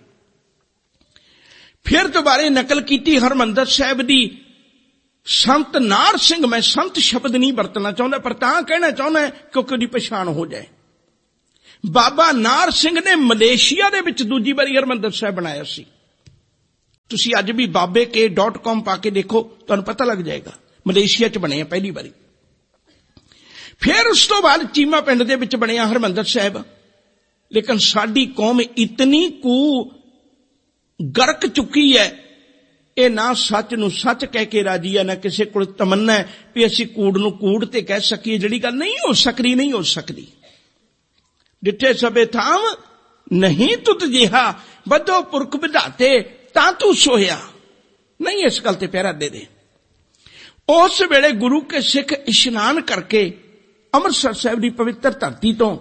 ਫਿਰ ਦੁਬਾਰੇ ਨਕਲ ਕੀਤੀ ਹਰਿਮੰਦਰ ਸਾਹਿਬ ਦੀ ਸੰਤ ਨਾਰ ਸਿੰਘ। ਮੈਂ ਸੰਤ ਸ਼ਬਦ ਨਹੀਂ ਵਰਤਣਾ ਚਾਹੁੰਦਾ, ਪਰ ਤਾਂ ਕਹਿਣਾ ਚਾਹੁੰਦਾ ਕਿਉਂਕਿ ਉਹਦੀ ਪਛਾਣ ਹੋ ਜਾਏ। ਬਾਬਾ ਨਾਰ ਸਿੰਘ ਨੇ ਮਲੇਸ਼ੀਆ ਦੇ ਵਿੱਚ ਦੂਜੀ ਵਾਰੀ ਹਰਿਮੰਦਰ ਸਾਹਿਬ ਬਣਾਇਆ ਸੀ। ਤੁਸੀਂ ਅੱਜ ਵੀ babeke.com ਪਾ ਕੇ ਦੇਖੋ, ਤੁਹਾਨੂੰ ਪਤਾ ਲੱਗ ਜਾਏਗਾ। ਮਲੇਸ਼ੀਆ 'ਚ ਬਣਿਆ ਪਹਿਲੀ ਵਾਰੀ। ਫਿਰ ਉਸ ਤੋਂ ਬਾਅਦ ਚੀਮਾ ਪਿੰਡ ਦੇ ਵਿੱਚ ਬਣਿਆ ਹਰਿਮੰਦਰ ਸਾਹਿਬ। ਲੇਕਿਨ ਸਾਡੀ ਕੌਮ ਇਤਨੀ ਕੁ ਗਰਕ ਚੁੱਕੀ ਹੈ, ਇਹ ਨਾ ਸੱਚ ਨੂੰ ਸੱਚ ਕਹਿ ਕੇ ਰਾਜੀ ਹੈ, ਨਾ ਕਿਸੇ ਕੋਲ ਤਮੰਨਾ ਹੈ ਵੀ ਅਸੀਂ ਕੂੜ ਨੂੰ ਕੂੜ ਤੇ ਕਹਿ ਸਕੀਏ। ਜਿਹੜੀ ਗੱਲ ਨਹੀਂ ਹੋ ਸਕਦੀ। ਡਿੱਠੇ ਸਭੇ ਥਾਮ ਨਹੀਂ ਤੁਧ ਜਿਹਾ, ਬੱਧੋ ਪੁਰਖ ਵਿਧਾਤੇ ਤਾਂ ਤੂੰ ਸੋਇਆ। ਨਹੀਂ, ਇਸ ਗੱਲ ਤੇ ਪਹਿਰਾ ਦੇ। ਉਸ ਵੇਲੇ ਗੁਰੂ ਕੇ ਸਿੱਖ ਇਸ਼ਨਾਨ ਕਰਕੇ ਅੰਮ੍ਰਿਤਸਰ ਸਾਹਿਬ ਦੀ ਪਵਿੱਤਰ ਧਰਤੀ ਤੋਂ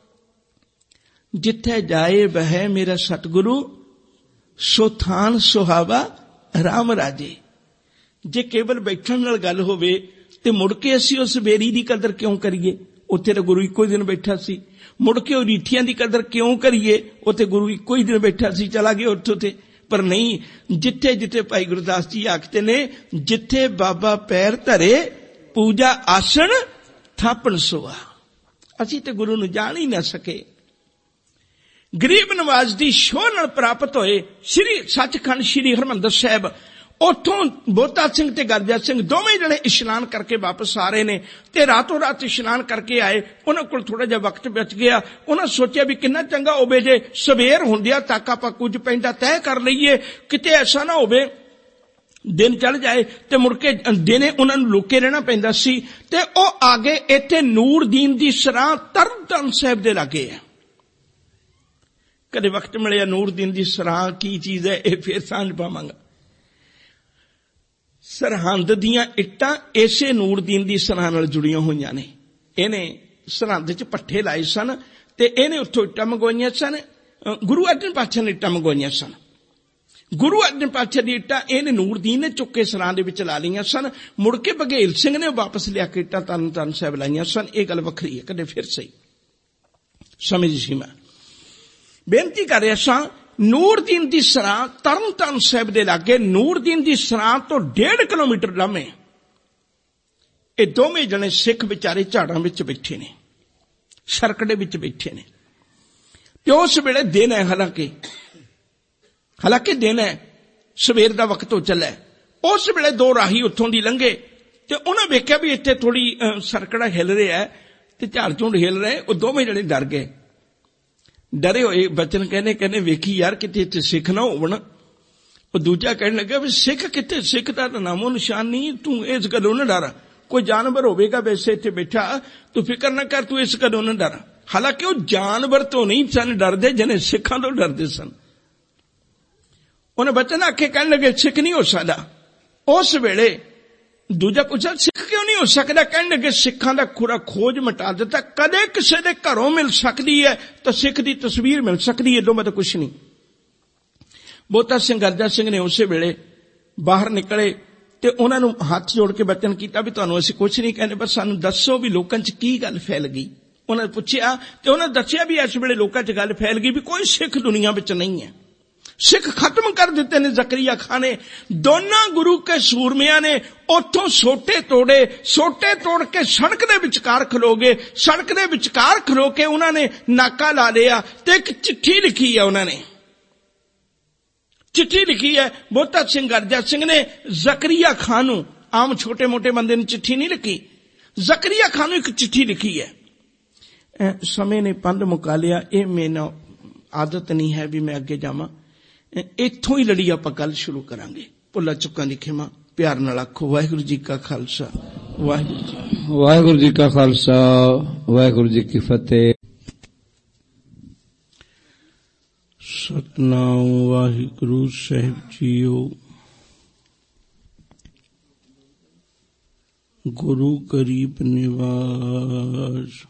ਜਿੱਥੇ ਜਾਏ ਬਹਿ ਮੇਰਾ ਸਤਿਗੁਰੂ, ਸੋ ਥਾਨ ਸੁਹਾਵਾ ਰਾਮ ਰਾਜੇ। ਜੇ ਕੇਵਲ ਬੈਠਣ ਨਾਲ ਗੱਲ ਹੋਵੇ ਤੇ ਮੁੜ ਕੇ ਅਸੀਂ ਉਸ ਬੇਰੀ ਦੀ ਕਦਰ ਕਿਉਂ ਕਰੀਏ? ਉੱਥੇ ਤਾਂ ਗੁਰੂ ਇੱਕੋ ਹੀ ਦਿਨ ਬੈਠਾ ਸੀ। ਮੁੜ ਕੇ ਉਹ ਰੀਠੀਆਂ ਦੀ ਕਦਰ ਕਿਉਂ ਕਰੀਏ? ਉੱਥੇ ਗੁਰੂ ਇੱਕੋ ਹੀ ਦਿਨ ਬੈਠਾ ਸੀ, ਚਲਾ ਗਿਆ ਉੱਥੋਂ ਤੇ। ਪਰ ਨਹੀਂ, ਜਿੱਥੇ ਭਾਈ ਗੁਰਦਾਸ ਜੀ ਆਖਦੇ ਨੇ, ਜਿੱਥੇ ਬਾਬਾ ਪੈਰ ਧਰੇ ਪੂਜਾ ਆਸਣ ਥਾਪਣ ਸੋਆ। ਅਸੀਂ ਤੇ ਗੁਰੂ ਨੂੰ ਜਾਣ ਹੀ ਨਾ ਸਕੇ। ਗਰੀਬ ਨਵਾਜ਼ ਦੀ ਸ਼ੋਹ ਨਾਲ ਪ੍ਰਾਪਤ ਹੋਏ ਸ੍ਰੀ ਸੱਚਖੰਡ ਸ੍ਰੀ ਹਰਿਮੰਦਰ ਸਾਹਿਬ। ਉੱਥੋਂ ਬੋਤਾ ਸਿੰਘ ਤੇ ਗਰਜਾ ਸਿੰਘ ਦੋਵੇਂ ਜਣੇ ਇਸ਼ਨਾਨ ਕਰਕੇ ਵਾਪਸ ਆ ਰਹੇ ਨੇ ਤੇ ਰਾਤੋਂ ਰਾਤ ਇਸ਼ਨਾਨ ਕਰਕੇ ਆਏ। ਉਹਨਾਂ ਕੋਲ ਥੋੜਾ ਜਿਹਾ ਵਕਤ ਬਚ ਗਿਆ। ਉਹਨਾਂ ਸੋਚਿਆ ਵੀ ਕਿੰਨਾ ਚੰਗਾ ਹੋਵੇ ਜੇ ਸਵੇਰ ਹੁੰਦਿਆਂ ਤੱਕ ਆਪਾਂ ਕੁਝ ਪੈਂਦਾ ਤੈਅ ਕਰ ਲਈਏ, ਕਿਤੇ ਐਸਾ ਨਾ ਹੋਵੇ ਦਿਨ ਚੜ ਜਾਏ ਤੇ ਮੁੜ ਕੇ ਦਿਨੇ ਉਹਨਾਂ ਨੂੰ ਲੁਕੇ ਰਹਿਣਾ ਪੈਂਦਾ ਸੀ। ਤੇ ਉਹ ਆ ਗਏ ਇੱਥੇ ਨੂਰਦੀਨ ਦੀ ਸਰਾਂ ਤਰਨਤਾਰਨ ਸਾਹਿਬ ਦੇ ਲਾਗੇ ਹੈ। ਕਦੇ ਵਕਤ ਮਿਲਿਆ ਨੂਰਦੀਨ ਦੀ ਸਰਾਂ ਕੀ ਚੀਜ਼ ਹੈ ਇਹ ਫੇਰ ਸਾਂਝ ਪਾਵਾਂਗਾ। ਸਰਹੰਦ ਦੀਆਂ ਇੱਟਾਂ ਇਸੇ ਨੂਰਦੀਨ ਦੀ ਸਰਾਂ ਨਾਲ ਜੁੜੀਆਂ ਹੋਈਆਂ ਨੇ। ਇਹਨੇ ਸਰਹੰਦ 'ਚ ਪੱਠੇ ਲਾਏ ਸਨ ਤੇ ਇਹਨੇ ਉੱਥੋਂ ਇੱਟਾਂ ਮੰਗਵਾਈਆਂ ਸਨ। ਗੁਰੂ ਅਰਜਨ ਪਾਤਸ਼ਾਹ ਨੇ ਇੱਟਾਂ ਮੰਗਵਾਈਆਂ ਸਨ। गुरु अर्जन पातशाह दी इट्टां इहने नूरदीन ने चुक के सरां दे विच ला लईआं सन। मुड़ के बघेल सिंह ने वापस लिया के इट्टां तरन तारण साहिब लाईआं सन। ये गल वखरी है, कदे फिर सही समय दी सीमा बेनती कर रहा सां। नूरदीन दी सरां तरन तारण साहिब दे लागे नूरदीन दी सरां तो 1.5 किलोमीटर लामे ये दोवें जने सिख बेचारे झाड़ां विच बैठे ने, सरकड़े विच बैठे ने। ते उस वेले दिन है, हालांकि दिन है, सवेर दा वक्त हो चला है। उस वेले दो राही उत्थों दी लंघे ते उन्हां वेख्या भी इत्थे थोड़ी सरकड़ा हिल रहा है ते झाड़ झुंड हिल रहे। वो दोवें जने डर गए। डरे होए बचन कहने वेखी यार किते इत्थे सिख ना होवन। वो दूजा कहने लगा भी सिख किते, सिख दा नामो निशान नहीं, तू इस गल्लों ना डर, कोई जानवर होवेगा वैसे इत्थे बैठा, तू फिक्र ना कर, तू इस गल्लों ना डर। हालांकि वो जानवर तो नहीं सन डरदे जिन्हें सिखां तो डरदे सन। उन्हें बचन आखे कहने लगे सिख नहीं हो सकदा। उस वेले दूजा पूछा सिख क्यों नहीं हो सकता? कहने लगे सिखां दा पूरा खोज मिटा दिता। कदे किसी दे घरों मिल सकती है तो सिख दी तस्वीर मिल सकती है, मैं तो कुछ नहीं। बोता सिंह गर्जा सिंह ने उस वेले बाहर निकले ते उन्होंने हाथ जोड़ के बचन किया भी तुहानूं असीं कुछ नहीं कहने, बस सानूं दसो भी लोकां च की गल फैल गई। उन्होंने पूछया ते उन्होंने दस्सिया भी इस वेले लोकां च गल फैल गई भी कोई सिख दुनिया विच नहीं है, सिख खत्म कर दिते ने जकरिया खां ने। दोनों गुरु के सूरमिया ने उथों सोटे तोड़ के सड़क दे विचकार खलो गए। सड़क दे विचकार खलो के उन्होंने नाका ला लिया ते एक चिट्ठी लिखी है। उन्होंने चिट्ठी लिखी है बोता सिंह गर्जा सिंह ने जकरिया खां नूं। आम छोटे मोटे बंदे ने चिट्ठी नहीं लिखी, जकरिया खां नूं एक चिट्ठी लिखी है। समय ने पंध मुका लिया, ये मेरी आदत नहीं है भी मैं अगे जावां। इत्थों ही लड़ी आपां गल शुरू करांगे। भुल्ला चुक्कां दी खिमा प्यार नाल आखो वाहिगुरू जी का खालसा वाहिगुरू जी का खालसा वाहिगुरू जी की फतेह। सतनाम वाहिगुरू साहिब जीओ। गुरु गरीब निवास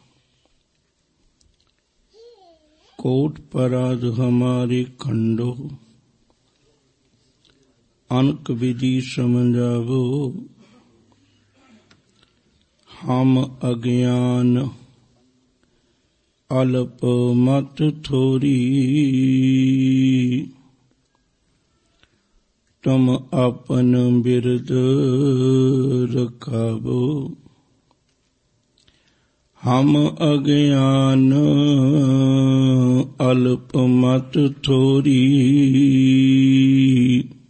कोट पराध हमारे खंडो अनक विधि समझावो। हम अज्ञान अल्प मत थोरी तुम अपन बिरद रखावो। हम अज्ञान अल्प मत थोरी